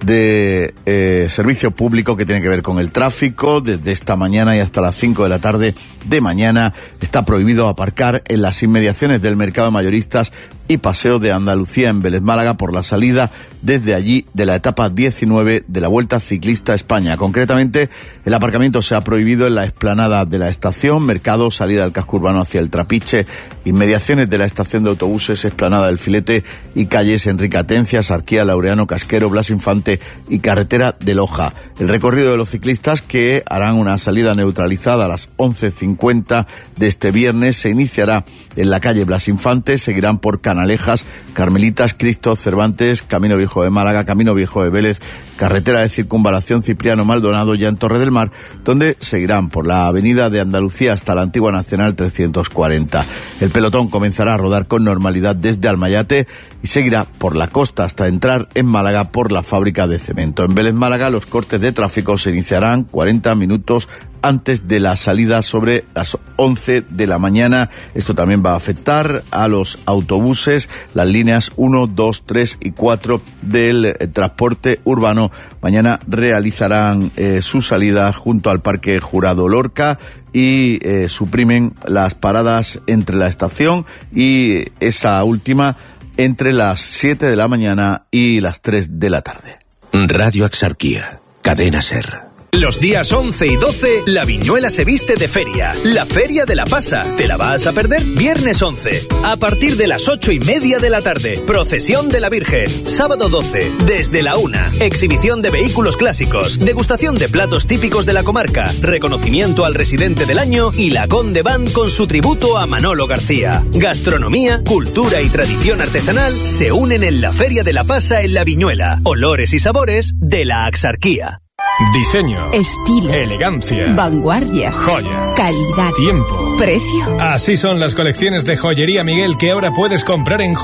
de servicio público que tiene que ver con el tráfico. Desde esta mañana y hasta las 5 de la tarde de mañana está prohibido aparcar en las inmediaciones del mercado de mayoristas y Paseo de Andalucía en Vélez Málaga por la salida desde allí de la etapa 19 de la Vuelta Ciclista a España. Concretamente, el aparcamiento se ha prohibido en la explanada de la estación, mercado, salida del casco urbano hacia el Trapiche, inmediaciones de la estación de autobuses, explanada del Filete y calles Enrique Atencia, Axarquía, Laureano, Casquero, Blas Infante y carretera de Loja. El recorrido de los ciclistas, que harán una salida neutralizada a las 11:50 de este viernes, se iniciará en la calle Blas Infante, seguirán por Canalejas, Carmelitas, Cristo, Cervantes, Camino Viejo de Málaga, Camino Viejo de Vélez, carretera de circunvalación Cipriano Maldonado, ya en Torre del Mar, donde seguirán por la avenida de Andalucía hasta la antigua Nacional 340. El pelotón comenzará a rodar con normalidad desde Almayate y seguirá por la costa hasta entrar en Málaga por la fábrica de cemento. En Vélez Málaga, los cortes de tráfico se iniciarán 40 minutos antes de la salida sobre las 11 de la mañana. Esto también va a afectar a los autobuses, las líneas 1, 2, 3 y 4 del transporte urbano. Mañana realizarán su salida junto al Parque Jurado Lorca y suprimen las paradas entre la estación y esa última entre las 7 de la mañana y las 3 de la tarde. Radio Axarquía, Cadena SER. Los días 11 y 12, la Viñuela se viste de feria. La Feria de la Pasa. ¿Te la vas a perder? Viernes 11. A partir de las 8:30 de la tarde. Procesión de la Virgen. Sábado 12. Desde la 1. Exhibición de vehículos clásicos. Degustación de platos típicos de la comarca. Reconocimiento al residente del año y la Conde Band con su tributo a Manolo García. Gastronomía, cultura y tradición artesanal se unen en la Feria de la Pasa en la Viñuela. Olores y sabores de la Axarquía. Diseño, estilo, elegancia, vanguardia, joya, calidad, tiempo, precio. Así son las colecciones de Joyería Miguel que ahora puedes comprar en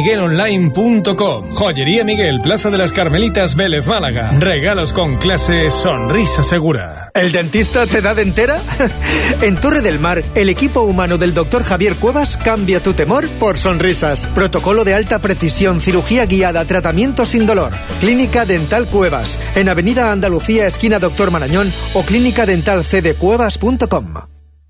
joyeriamiguelonline.com. Joyería Miguel, Plaza de las Carmelitas, Vélez, Málaga. Regalos con clase, sonrisa segura. ¿El dentista te da dentera? En Torre del Mar, el equipo humano del Dr. Javier Cuevas cambia tu temor por sonrisas. Protocolo de alta precisión, cirugía guiada, tratamiento sin dolor. Clínica Dental Cuevas, en Avenida Andalucía, esquina Doctor Marañón, o clínicadentalcdcuevas.com.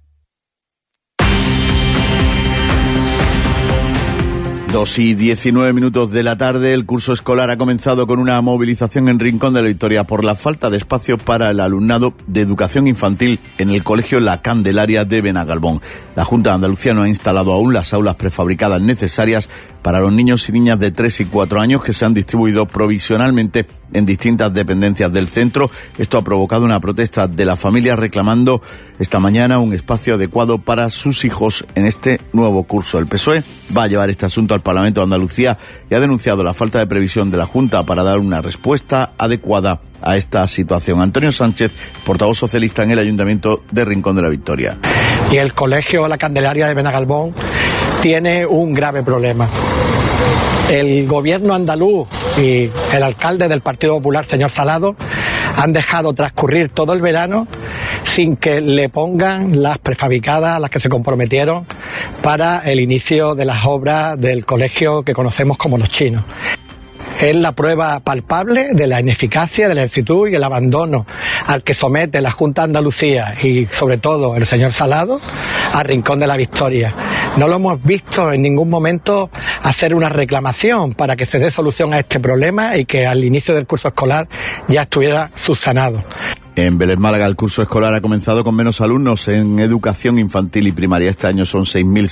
2:19 de la tarde, el curso escolar ha comenzado con una movilización en Rincón de la Victoria por la falta de espacio para el alumnado de educación infantil en el colegio La Candelaria de Benagalbón. La Junta de Andalucía no ha instalado aún las aulas prefabricadas necesarias para los niños y niñas de 3 y 4 años que se han distribuido provisionalmente en distintas dependencias del centro. Esto ha provocado una protesta de la familia reclamando esta mañana un espacio adecuado para sus hijos en este nuevo curso. El PSOE va a llevar este asunto al Parlamento de Andalucía y ha denunciado la falta de previsión de la Junta para dar una respuesta adecuada a esta situación. Antonio Sánchez, portavoz socialista en el Ayuntamiento de Rincón de la Victoria. Y el colegio La Candelaria de Benagalbón tiene un grave problema. El gobierno andaluz y el alcalde del Partido Popular, señor Salado, han dejado transcurrir todo el verano sin que le pongan las prefabricadas a las que se comprometieron para el inicio de las obras del colegio que conocemos como Los Chinos. Es la prueba palpable de la ineficacia, de la lentitud y el abandono al que somete la Junta de Andalucía y sobre todo el señor Salado al Rincón de la Victoria. No lo hemos visto en ningún momento hacer una reclamación para que se dé solución a este problema y que al inicio del curso escolar ya estuviera subsanado. En Vélez Málaga el curso escolar ha comenzado con menos alumnos en educación infantil y primaria. Este año son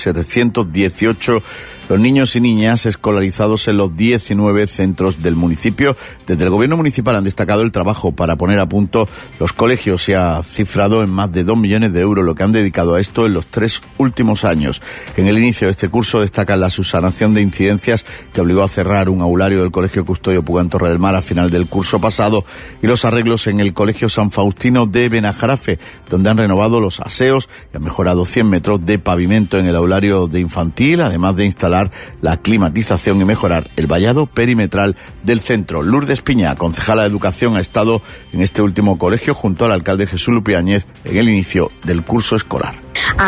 6.718 los niños y niñas escolarizados en los 19 centros del municipio. Desde el gobierno municipal han destacado el trabajo para poner a punto los colegios. Se ha cifrado en más de 2 millones de euros lo que han dedicado a esto en los 3 últimos años. En el inicio de este curso destacan la subsanación de incidencias que obligó a cerrar un aulario del Colegio Custodio Puga Torre del Mar a final del curso pasado y los arreglos en el Colegio San Faustino de Benajarafe, donde han renovado los aseos y han mejorado 100 metros de pavimento en el aulario de infantil, además de instalar la climatización y mejorar el vallado perimetral del centro. Lourdes Piña, concejala de Educación, ha estado en este último colegio junto al alcalde Jesús Lupiáñez en el inicio del curso escolar.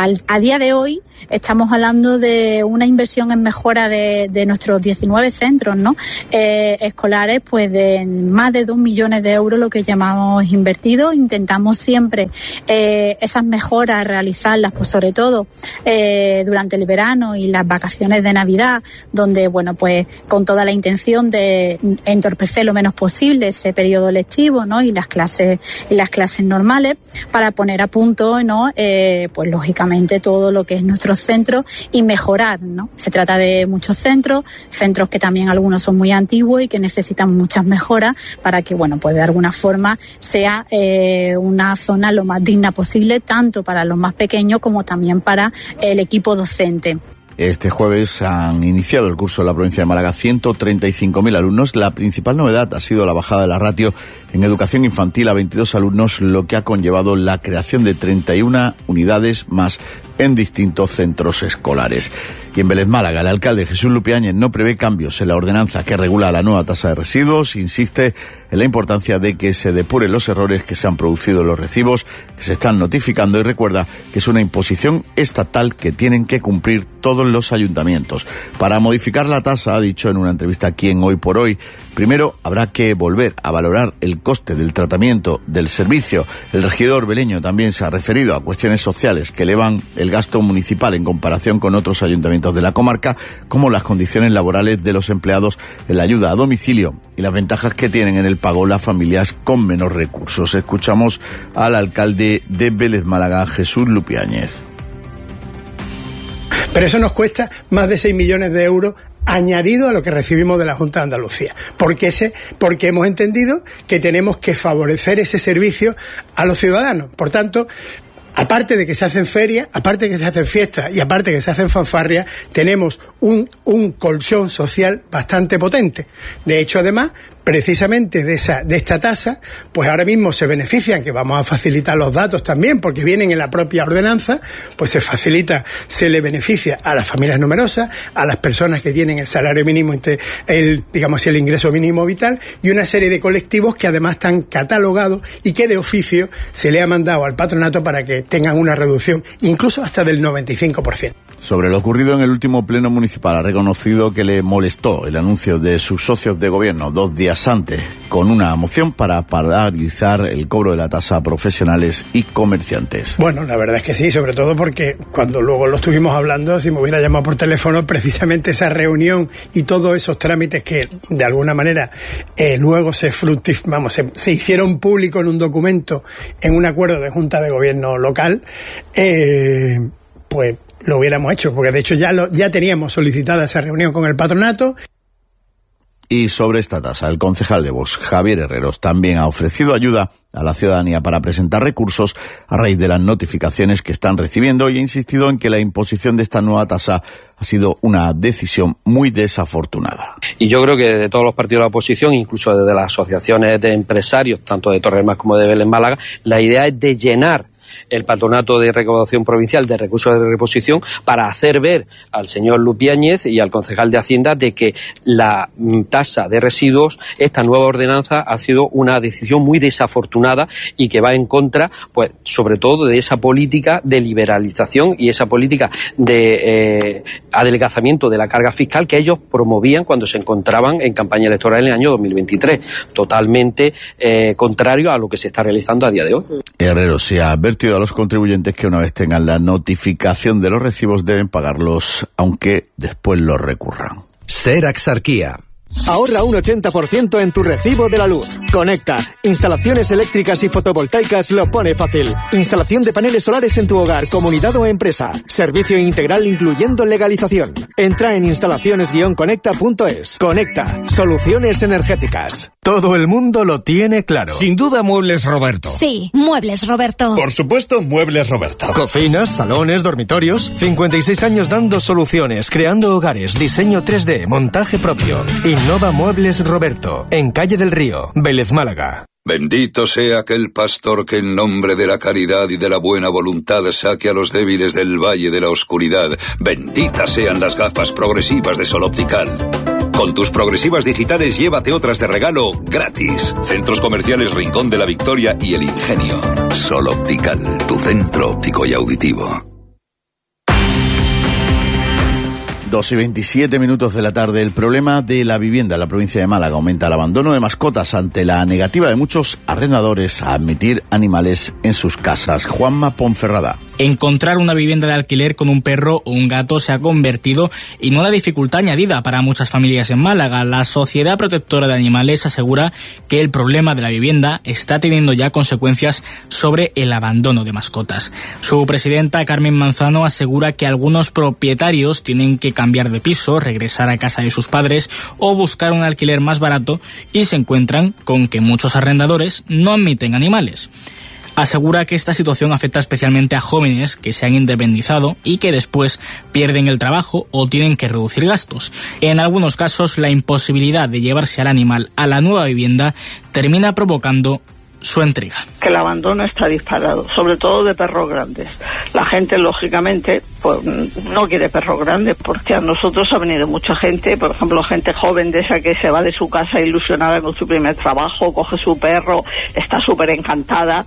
A día de hoy estamos hablando de una inversión en mejora de nuestros 19 centros, ¿no? Escolares, pues de más de 2 millones de euros lo que llamamos invertido. Intentamos siempre esas mejoras realizarlas, pues sobre todo durante el verano y las vacaciones de Navidad, donde, bueno, pues con toda la intención de entorpecer lo menos posible ese periodo lectivo, ¿no? Y las clases normales para poner a punto, ¿no? Pues lógicamente todo lo que es nuestro centros y mejorar, ¿no? Se trata de muchos centros que también algunos son muy antiguos y que necesitan muchas mejoras para que, bueno, pues de alguna forma sea una zona lo más digna posible, tanto para los más pequeños como también para el equipo docente. Este jueves han iniciado el curso en la provincia de Málaga 135.000 alumnos. La principal novedad ha sido la bajada de la ratio en educación infantil a 22 alumnos, lo que ha conllevado la creación de 31 unidades más en distintos centros escolares. Y en Vélez Málaga, el alcalde Jesús Lupiáñez no prevé cambios en la ordenanza que regula la nueva tasa de residuos. Insiste en la importancia de que se depuren los errores que se han producido en los recibos que se están notificando y recuerda que es una imposición estatal que tienen que cumplir todos los ayuntamientos. Para modificar la tasa, ha dicho en una entrevista aquí en Hoy por Hoy, primero habrá que volver a valorar el coste del tratamiento del servicio. El regidor veleño también se ha referido a cuestiones sociales que elevan el gasto municipal en comparación con otros ayuntamientos de la comarca, como las condiciones laborales de los empleados en la ayuda a domicilio y las ventajas que tienen en el pago las familias con menos recursos. Escuchamos al alcalde de Vélez Málaga, Jesús Lupiáñez. Pero eso nos cuesta más de 6 millones de euros añadido a lo que recibimos de la Junta de Andalucía. Porque hemos entendido que tenemos que favorecer ese servicio a los ciudadanos. Por tanto, aparte de que se hacen ferias, aparte de que se hacen fiestas y aparte de que se hacen fanfarrias, tenemos un colchón social bastante potente. De hecho, además, precisamente de esta tasa, pues ahora mismo se benefician, que vamos a facilitar los datos también, porque vienen en la propia ordenanza, pues se le beneficia a las familias numerosas, a las personas que tienen el salario mínimo, el ingreso mínimo vital, y una serie de colectivos que además están catalogados y que de oficio se le ha mandado al patronato para que tengan una reducción incluso hasta del 95%. Sobre lo ocurrido en el último pleno municipal, ha reconocido que le molestó el anuncio de sus socios de gobierno 2 días antes, con una moción para paralizar el cobro de la tasa a profesionales y comerciantes. Bueno, la verdad es que sí, sobre todo porque cuando luego lo estuvimos hablando, si me hubiera llamado por teléfono, precisamente esa reunión y todos esos trámites que de alguna manera luego se hicieron públicos en un documento, en un acuerdo de Junta de Gobierno local, pues lo hubiéramos hecho, porque de hecho ya teníamos solicitada esa reunión con el patronato. Y sobre esta tasa, el concejal de Vox, Javier Herreros, también ha ofrecido ayuda a la ciudadanía para presentar recursos a raíz de las notificaciones que están recibiendo y ha insistido en que la imposición de esta nueva tasa ha sido una decisión muy desafortunada. Y yo creo que de todos los partidos de la oposición, incluso desde las asociaciones de empresarios, tanto de Torre del Mar como de Vélez Málaga, la idea es de llenar el Patronato de Recaudación Provincial de Recursos de Reposición para hacer ver al señor Lupiáñez y al concejal de Hacienda de que la tasa de residuos, esta nueva ordenanza, ha sido una decisión muy desafortunada y que va en contra, pues, sobre todo de esa política de liberalización y esa política de adelgazamiento de la carga fiscal que ellos promovían cuando se encontraban en campaña electoral en el año 2023. Totalmente contrario a lo que se está realizando a día de hoy. Herrero, se ha advertido a los contribuyentes que una vez tengan la notificación de los recibos deben pagarlos, aunque después los recurran. Ser Axarquía. Ahorra un 80% en tu recibo de la luz. Conecta. Instalaciones eléctricas y fotovoltaicas lo pone fácil. Instalación de paneles solares en tu hogar, comunidad o empresa. Servicio integral incluyendo legalización. Entra en instalaciones-conecta.es. Conecta. Soluciones energéticas. Todo el mundo lo tiene claro. Sin duda, Muebles Roberto. Sí, Muebles Roberto. Por supuesto, Muebles Roberto. Cocinas, salones, dormitorios. 56 años dando soluciones, creando hogares, diseño 3D, montaje propio. Innova Muebles Roberto, en Calle del Río, Vélez, Málaga. Bendito sea aquel pastor que en nombre de la caridad y de la buena voluntad saque a los débiles del valle de la oscuridad. Benditas sean las gafas progresivas de Sol Optical. Con tus progresivas digitales llévate otras de regalo gratis. Centros Comerciales Rincón de la Victoria y El Ingenio. Sol Optical, tu centro óptico y auditivo. 2:27 de la tarde. El problema de la vivienda en la provincia de Málaga aumenta el abandono de mascotas ante la negativa de muchos arrendadores a admitir animales en sus casas. Juanma Ponferrada. Encontrar una vivienda de alquiler con un perro o un gato se ha convertido en una dificultad añadida para muchas familias en Málaga. La Sociedad Protectora de Animales asegura que el problema de la vivienda está teniendo ya consecuencias sobre el abandono de mascotas. Su presidenta, Carmen Manzano, asegura que algunos propietarios tienen que cambiar de piso, regresar a casa de sus padres o buscar un alquiler más barato y se encuentran con que muchos arrendadores no admiten animales. Asegura que esta situación afecta especialmente a jóvenes que se han independizado y que después pierden el trabajo o tienen que reducir gastos. En algunos casos, la imposibilidad de llevarse al animal a la nueva vivienda termina provocando su entrega. Que el abandono está disparado, sobre todo de perros grandes. La gente, lógicamente, pues no quiere perros grandes, porque a nosotros ha venido mucha gente, por ejemplo, gente joven de esa que se va de su casa ilusionada con su primer trabajo, coge su perro, está súper encantada,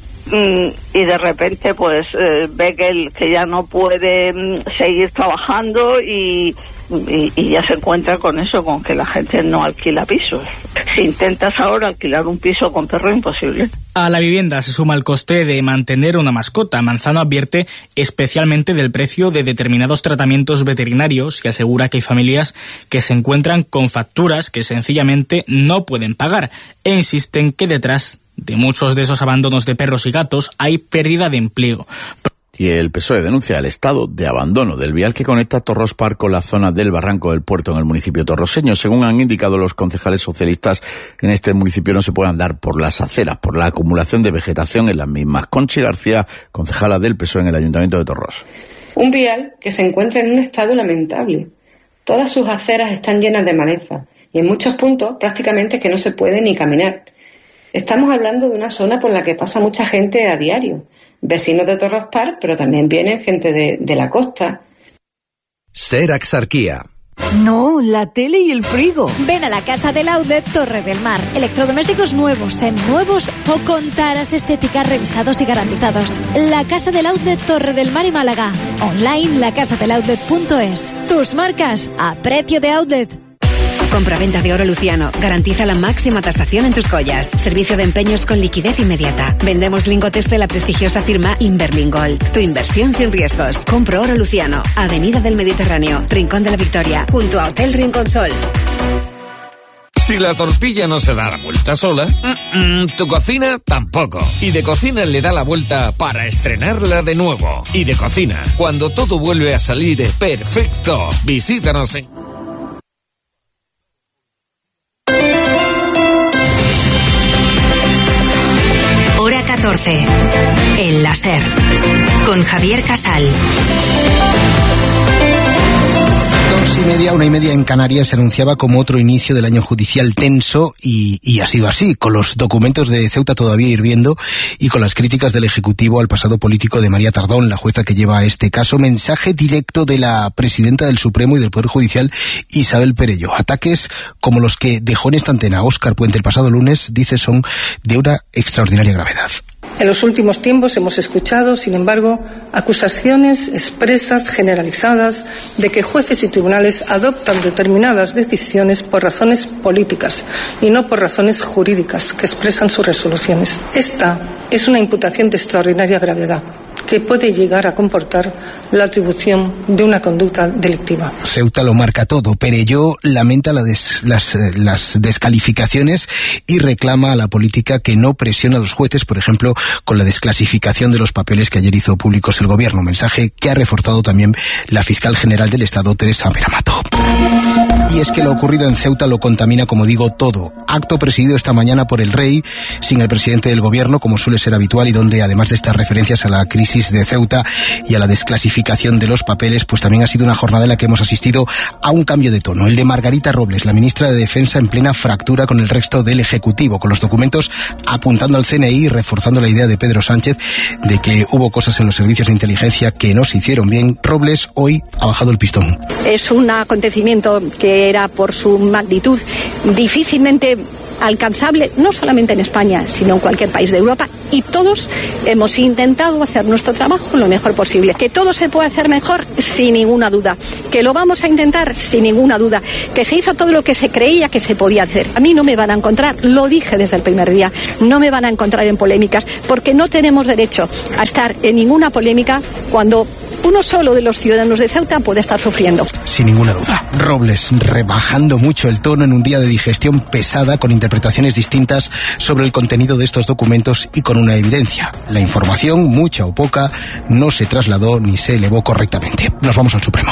y de repente pues ve que ya no puede seguir trabajando y ya se encuentra con eso, con que la gente no alquila pisos. Si intentas ahora alquilar un piso con perro, imposible. A la vivienda se suma el coste de mantener una mascota. Manzano advierte especialmente del precio de determinados tratamientos veterinarios y asegura que hay familias que se encuentran con facturas que sencillamente no pueden pagar e insisten que detrás de muchos de esos abandonos de perros y gatos hay pérdida de empleo. Y el PSOE denuncia el estado de abandono del vial que conecta Torros Park con la zona del Barranco del Puerto en el municipio torroseño. Según han indicado los concejales socialistas, en este municipio no se puede andar por las aceras por la acumulación de vegetación en las mismas. Conchi García, concejala del PSOE en el Ayuntamiento de Torros. Un vial que se encuentra en un estado lamentable. Todas sus aceras están llenas de maleza y en muchos puntos prácticamente que no se puede ni caminar. Estamos hablando de una zona por la que pasa mucha gente a diario. Vecinos de Torros Park, pero también vienen gente de la costa. Ser Axarquía. No, la tele y el frigo. Ven a la Casa del Outlet Torre del Mar. Electrodomésticos nuevos, seminuevos o con taras estéticas revisados y garantizados. La Casa del Outlet Torre del Mar y Málaga. Online lacasadeloutlet.es. Tus marcas a precio de outlet. Compraventa de oro Luciano. Garantiza la máxima tasación en tus joyas. Servicio de empeños con liquidez inmediata. Vendemos lingotes de la prestigiosa firma Inverling Gold. Tu inversión sin riesgos. Compro oro Luciano. Avenida del Mediterráneo, Rincón de la Victoria, junto a Hotel Rincón Sol. Si la tortilla no se da la vuelta sola, tu cocina tampoco. Y de Cocina le da la vuelta para estrenarla de nuevo. Y de Cocina, cuando todo vuelve a salir perfecto. Visítanos en... Hora 14. El láser. Con Javier Casal. 1:30 en Canarias, se anunciaba como otro inicio del año judicial tenso y ha sido así, con los documentos de Ceuta todavía hirviendo y con las críticas del Ejecutivo al pasado político de María Tardón, la jueza que lleva este caso. Mensaje directo de la presidenta del Supremo y del Poder Judicial, Isabel Perelló. Ataques como los que dejó en esta antena Óscar Puente el pasado lunes, dice, son de una extraordinaria gravedad. En los últimos tiempos hemos escuchado, sin embargo, acusaciones expresas, generalizadas, de que jueces y tribunales adoptan determinadas decisiones por razones políticas y no por razones jurídicas que expresan sus resoluciones. Esta es una imputación de extraordinaria gravedad que puede llegar a comportar la atribución de una conducta delictiva. Ceuta lo marca todo. Perelló lamenta las descalificaciones y reclama a la política que no presiona a los jueces, por ejemplo, con la desclasificación de los papeles que ayer hizo públicos el Gobierno. Mensaje que ha reforzado también la fiscal general del Estado, Teresa Peramato. Y es que lo ocurrido en Ceuta lo contamina, como digo, todo. Acto presidido esta mañana por el Rey, sin el presidente del Gobierno, como suele ser habitual, y donde, además de estas referencias a la crisis de Ceuta y a la desclasificación de los papeles, pues también ha sido una jornada en la que hemos asistido a un cambio de tono. El de Margarita Robles, la ministra de Defensa, en plena fractura con el resto del Ejecutivo, con los documentos apuntando al CNI y reforzando la idea de Pedro Sánchez de que hubo cosas en los servicios de inteligencia que no se hicieron bien. Robles hoy ha bajado el pistón. Es un acontecimiento que era, por su magnitud, difícilmente alcanzable, no solamente en España, sino en cualquier país de Europa, y todos hemos intentado hacer nuestro trabajo lo mejor posible. Que todo se puede hacer mejor, sin ninguna duda. Que lo vamos a intentar, sin ninguna duda. Que se hizo todo lo que se creía que se podía hacer. A mí no me van a encontrar, lo dije desde el primer día, no me van a encontrar en polémicas, porque no tenemos derecho a estar en ninguna polémica cuando uno solo de los ciudadanos de Ceuta puede estar sufriendo. Sin ninguna duda. Robles rebajando mucho el tono en un día de digestión pesada, con interpretaciones distintas sobre el contenido de estos documentos y con una evidencia. La información, mucha o poca, no se trasladó ni se elevó correctamente. Nos vamos al Supremo.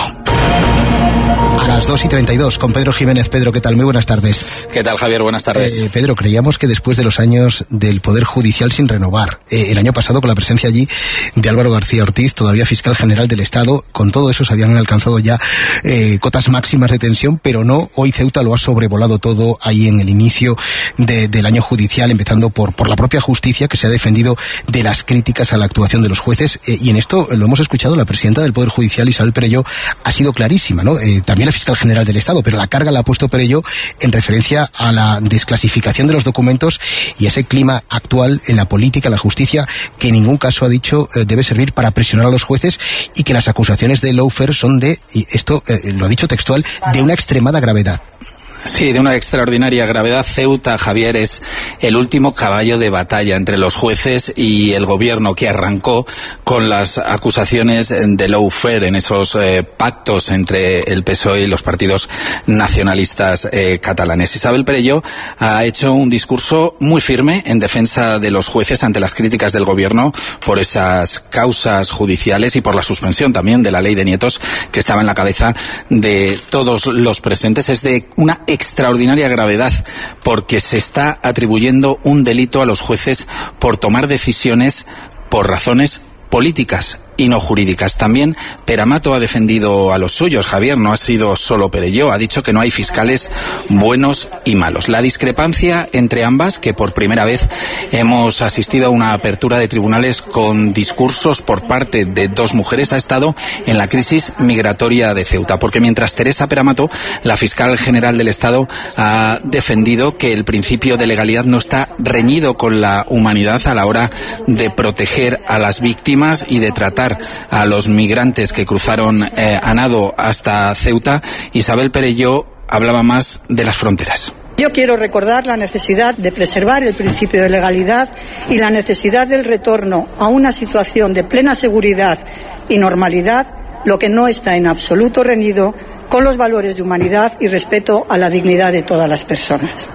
A las 2:32 con Pedro Jiménez. Pedro, ¿qué tal? Muy buenas tardes. ¿Qué tal, Javier? Buenas tardes. Pedro, creíamos que después de los años del Poder Judicial sin renovar, el año pasado con la presencia allí de Álvaro García Ortiz, todavía fiscal general del Estado, con todo eso se habían alcanzado ya cotas máximas de tensión, pero no, hoy Ceuta lo ha sobrevolado todo ahí en el inicio del año judicial, empezando por la propia justicia, que se ha defendido de las críticas a la actuación de los jueces, y en esto lo hemos escuchado, la presidenta del Poder Judicial, Isabel Perelló, ha sido clarísima, ¿no? También la fiscal general del Estado, pero la carga la ha puesto Perelló en referencia a la desclasificación de los documentos y ese clima actual en la política, en la justicia, que en ningún caso, ha dicho, debe servir para presionar a los jueces, y que las acusaciones de lawfare son de, y esto lo ha dicho textual, de una extremada gravedad. Sí, de una extraordinaria gravedad. Ceuta, Javier, es el último caballo de batalla entre los jueces y el gobierno, que arrancó con las acusaciones de lawfare en esos pactos entre el PSOE y los partidos nacionalistas catalanes. Isabel Perelló ha hecho un discurso muy firme en defensa de los jueces ante las críticas del gobierno por esas causas judiciales y por la suspensión también de la ley de nietos, que estaba en la cabeza de todos los presentes. Es de una extraordinaria gravedad, porque se está atribuyendo un delito a los jueces por tomar decisiones por razones políticas y no jurídicas. También Peramato ha defendido a los suyos, Javier, no ha sido solo Perelló, ha dicho que no hay fiscales buenos y malos. La discrepancia entre ambas, que por primera vez hemos asistido a una apertura de tribunales con discursos por parte de dos mujeres, ha estado en la crisis migratoria de Ceuta, porque mientras Teresa Peramato, la fiscal general del Estado, ha defendido que el principio de legalidad no está reñido con la humanidad a la hora de proteger a las víctimas y de tratar a los migrantes que cruzaron a nado hasta Ceuta, Isabel Perelló hablaba más de las fronteras. Yo quiero recordar la necesidad de preservar el principio de legalidad y la necesidad del retorno a una situación de plena seguridad y normalidad, lo que no está en absoluto reñido con los valores de humanidad y respeto a la dignidad de todas las personas.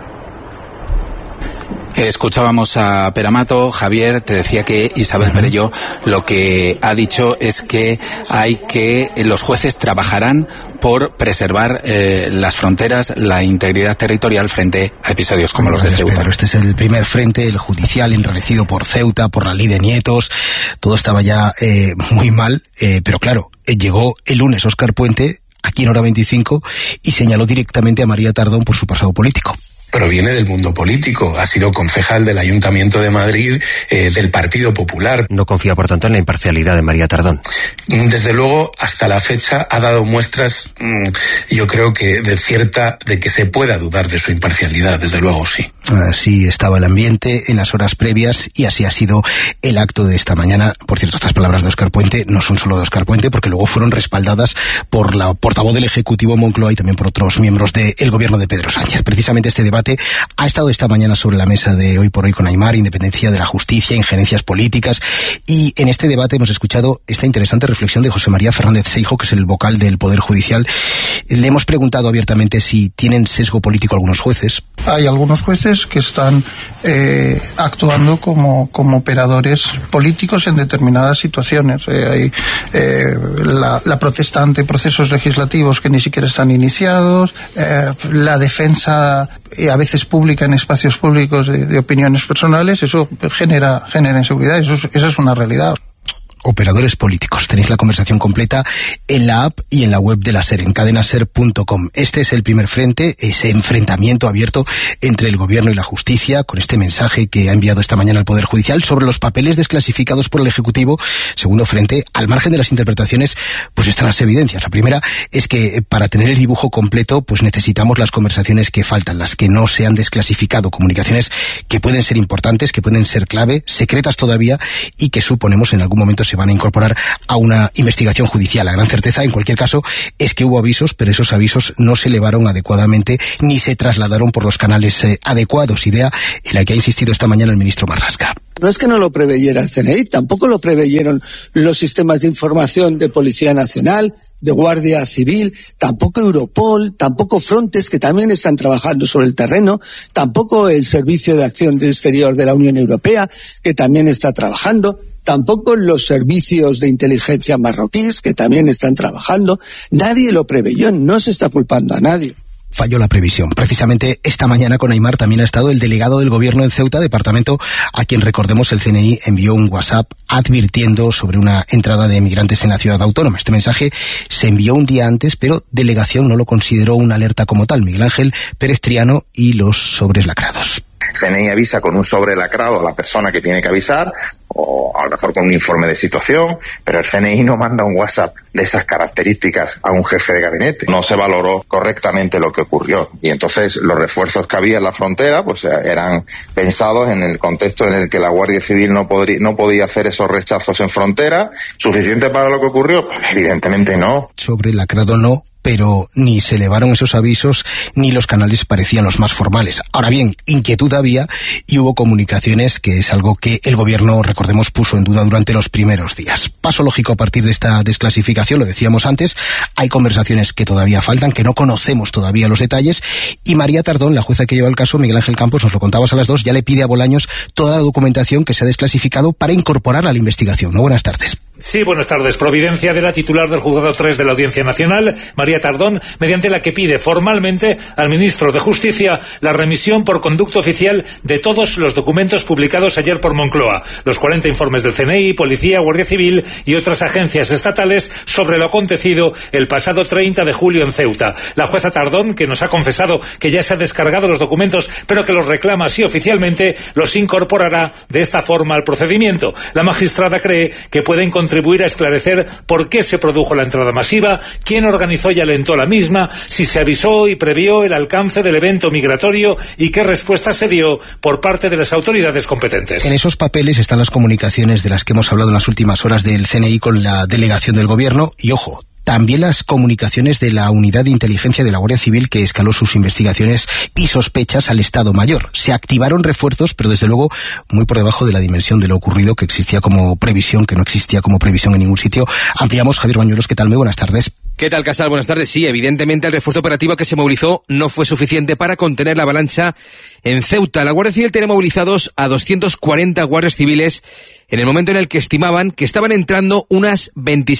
Escuchábamos a Peramato. Javier, te decía que Isabel Perelló lo que ha dicho es que los jueces trabajarán por preservar las fronteras, la integridad territorial frente a episodios como los de Ceuta. Pedro, este es el primer frente, el judicial, enrarecido por Ceuta, por la ley de nietos. Todo estaba ya muy mal, pero claro, llegó el lunes Óscar Puente aquí en Hora 25 y señaló directamente a María Tardón por su pasado político. Proviene del mundo político, ha sido concejal del Ayuntamiento de Madrid, del Partido Popular. No confía, por tanto, en la imparcialidad de María Tardón. Desde luego, hasta la fecha ha dado muestras, yo creo que de que se pueda dudar de su imparcialidad, desde luego sí. Así estaba el ambiente en las horas previas y así ha sido el acto de esta mañana. Por cierto, estas palabras de Óscar Puente no son solo de Óscar Puente, porque luego fueron respaldadas por la portavoz del Ejecutivo Moncloa y también por otros miembros del gobierno de Pedro Sánchez. Precisamente este debate ha estado esta mañana sobre la mesa de Hoy por Hoy con Aimar, independencia de la justicia, injerencias políticas, y en este debate hemos escuchado esta interesante reflexión de José María Fernández Seijo, que es el vocal del Poder Judicial. Le hemos preguntado abiertamente si tienen sesgo político algunos jueces. Hay algunos jueces que están actuando como operadores políticos en determinadas situaciones. Hay la protesta ante procesos legislativos que ni siquiera están iniciados, la defensa a veces pública en espacios públicos de opiniones personales. Eso genera inseguridad, esa es una realidad. Operadores políticos. Tenéis la conversación completa en la app y en la web de la SER, en cadenaser.com. Este es el primer frente, ese enfrentamiento abierto entre el gobierno y la justicia, con este mensaje que ha enviado esta mañana el Poder Judicial sobre los papeles desclasificados por el Ejecutivo. Segundo frente, al margen de las interpretaciones, pues están las evidencias. La primera es que para tener el dibujo completo, pues necesitamos las conversaciones que faltan, las que no se han desclasificado, comunicaciones que pueden ser importantes, que pueden ser clave, secretas todavía, y que suponemos en algún momento se van a incorporar a una investigación judicial. La gran certeza, en cualquier caso, es que hubo avisos, pero esos avisos no se elevaron adecuadamente ni se trasladaron por los canales adecuados, idea en la que ha insistido esta mañana el ministro Marlaska. No es que no lo preveyera el CNI, tampoco lo preveyeron los sistemas de información de Policía Nacional, de Guardia Civil, tampoco Europol, tampoco Frontex, que también están trabajando sobre el terreno, tampoco el Servicio de Acción Exterior de la Unión Europea, que también está trabajando, tampoco los servicios de inteligencia marroquíes, que también están trabajando. Nadie lo preveyó, no se está culpando a nadie. Falló la previsión. Precisamente esta mañana con Aimar también ha estado el delegado del gobierno en Ceuta, departamento a quien, recordemos, el CNI envió un WhatsApp advirtiendo sobre una entrada de emigrantes en la ciudad autónoma. Este mensaje se envió un día antes, pero delegación no lo consideró una alerta como tal. Miguel Ángel Pérez Triano y los sobres lacrados. CNI avisa con un sobre lacrado a la persona que tiene que avisar, o a lo mejor con un informe de situación, pero el CNI no manda un WhatsApp de esas características a un jefe de gabinete. No se valoró correctamente lo que ocurrió, y entonces los refuerzos que había en la frontera pues eran pensados en el contexto en el que la Guardia Civil no podía hacer esos rechazos en frontera. ¿Suficiente para lo que ocurrió? Pues evidentemente no. Sobre lacrado no, pero ni se elevaron esos avisos ni los canales parecían los más formales. Ahora bien, inquietud había y hubo comunicaciones, que es algo que el gobierno, recordemos, puso en duda durante los primeros días. Paso lógico a partir de esta desclasificación, lo decíamos antes, hay conversaciones que todavía faltan, que no conocemos todavía los detalles, y María Tardón, la jueza que lleva el caso, Miguel Ángel Campos, nos lo contabas a las 2, ya le pide a Bolaños toda la documentación que se ha desclasificado para incorporarla a la investigación. ¿No? Buenas tardes. Sí, buenas tardes. Providencia de la titular del Juzgado 3 de la Audiencia Nacional, María Tardón, mediante la que pide formalmente al ministro de Justicia la remisión por conducto oficial de todos los documentos publicados ayer por Moncloa, los 40 informes del CNI, Policía, Guardia Civil y otras agencias estatales sobre lo acontecido el pasado 30 de julio en Ceuta. La jueza Tardón, que nos ha confesado que ya se ha descargado los documentos, pero que los reclama así oficialmente, los incorporará de esta forma al procedimiento. La magistrada cree que pueden contribuir a esclarecer por qué se produjo la entrada masiva, quién organizó y alentó la misma, si se avisó y previó el alcance del evento migratorio y qué respuesta se dio por parte de las autoridades competentes. En esos papeles están las comunicaciones de las que hemos hablado en las últimas horas del CNI con la delegación del gobierno y, ojo, también las comunicaciones de la Unidad de Inteligencia de la Guardia Civil, que escaló sus investigaciones y sospechas al Estado Mayor. Se activaron refuerzos, pero desde luego muy por debajo de la dimensión de lo ocurrido, que existía como previsión, que no existía como previsión en ningún sitio. Ampliamos. Javier Bañuelos, ¿qué tal? Muy buenas tardes. ¿Qué tal, Casal? Buenas tardes. Sí, evidentemente el refuerzo operativo que se movilizó no fue suficiente para contener la avalancha en Ceuta. La Guardia Civil tiene movilizados a 240 guardias civiles en el momento en el que estimaban que estaban entrando unas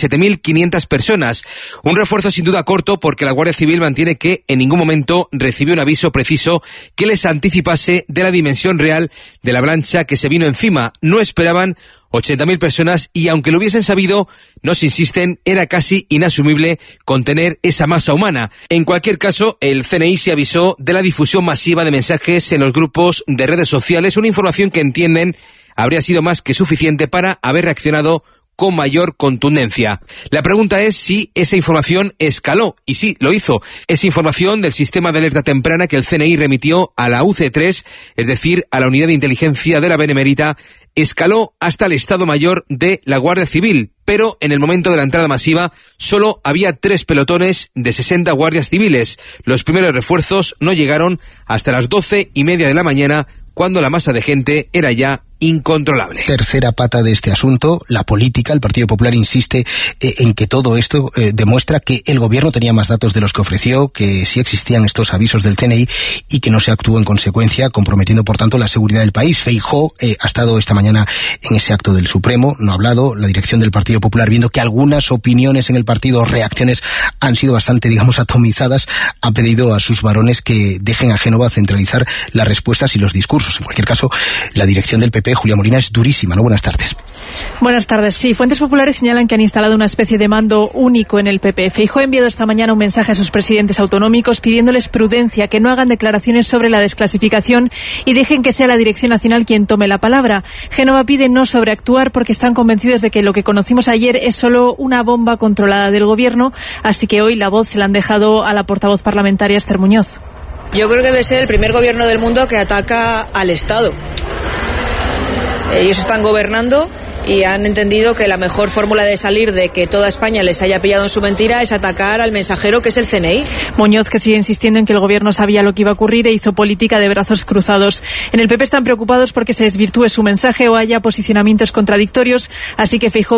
27.500 personas. Un refuerzo sin duda corto, porque la Guardia Civil mantiene que en ningún momento recibió un aviso preciso que les anticipase de la dimensión real de la avalancha que se vino encima. No esperaban 80.000 personas y aunque lo hubiesen sabido, nos insisten, era casi inasumible contener esa masa humana. En cualquier caso, el CNI se avisó de la difusión masiva de mensajes en los grupos de redes sociales, una información que entienden habría sido más que suficiente para haber reaccionado con mayor contundencia. La pregunta es si esa información escaló, y sí, lo hizo. Esa información del sistema de alerta temprana que el CNI remitió a la UC3, es decir, a la Unidad de Inteligencia de la Benemérita, escaló hasta el Estado Mayor de la Guardia Civil, pero en el momento de la entrada masiva solo había 3 pelotones de 60 guardias civiles. Los primeros refuerzos no llegaron hasta las 12:30 de la mañana, cuando la masa de gente era ya incontrolable. Tercera pata de este asunto, la política. El Partido Popular insiste en que todo esto demuestra que el gobierno tenía más datos de los que ofreció, que sí existían estos avisos del CNI y que no se actuó en consecuencia, comprometiendo por tanto la seguridad del país. Feijóo ha estado esta mañana en ese acto del Supremo, no ha hablado. La dirección del Partido Popular, viendo que algunas opiniones en el partido, reacciones han sido bastante, digamos, atomizadas, ha pedido a sus varones que dejen a Génova centralizar las respuestas y los discursos. En cualquier caso, la dirección del PP, Julia Molina, es durísima, ¿no? Buenas tardes. Buenas tardes. Sí, fuentes populares señalan que han instalado una especie de mando único en el PP. Feijóo ha enviado esta mañana un mensaje a sus presidentes autonómicos pidiéndoles prudencia, que no hagan declaraciones sobre la desclasificación y dejen que sea la Dirección Nacional quien tome la palabra. Génova pide no sobreactuar porque están convencidos de que lo que conocimos ayer es solo una bomba controlada del gobierno, así que hoy la voz se la han dejado a la portavoz parlamentaria Esther Muñoz. Yo creo que debe ser el primer gobierno del mundo que ataca al Estado. Ellos están gobernando y han entendido que la mejor fórmula de salir de que toda España les haya pillado en su mentira es atacar al mensajero, que es el CNI. Muñoz, que sigue insistiendo en que el gobierno sabía lo que iba a ocurrir e hizo política de brazos cruzados. En el PP están preocupados porque se desvirtúe su mensaje o haya posicionamientos contradictorios, así que Feijóo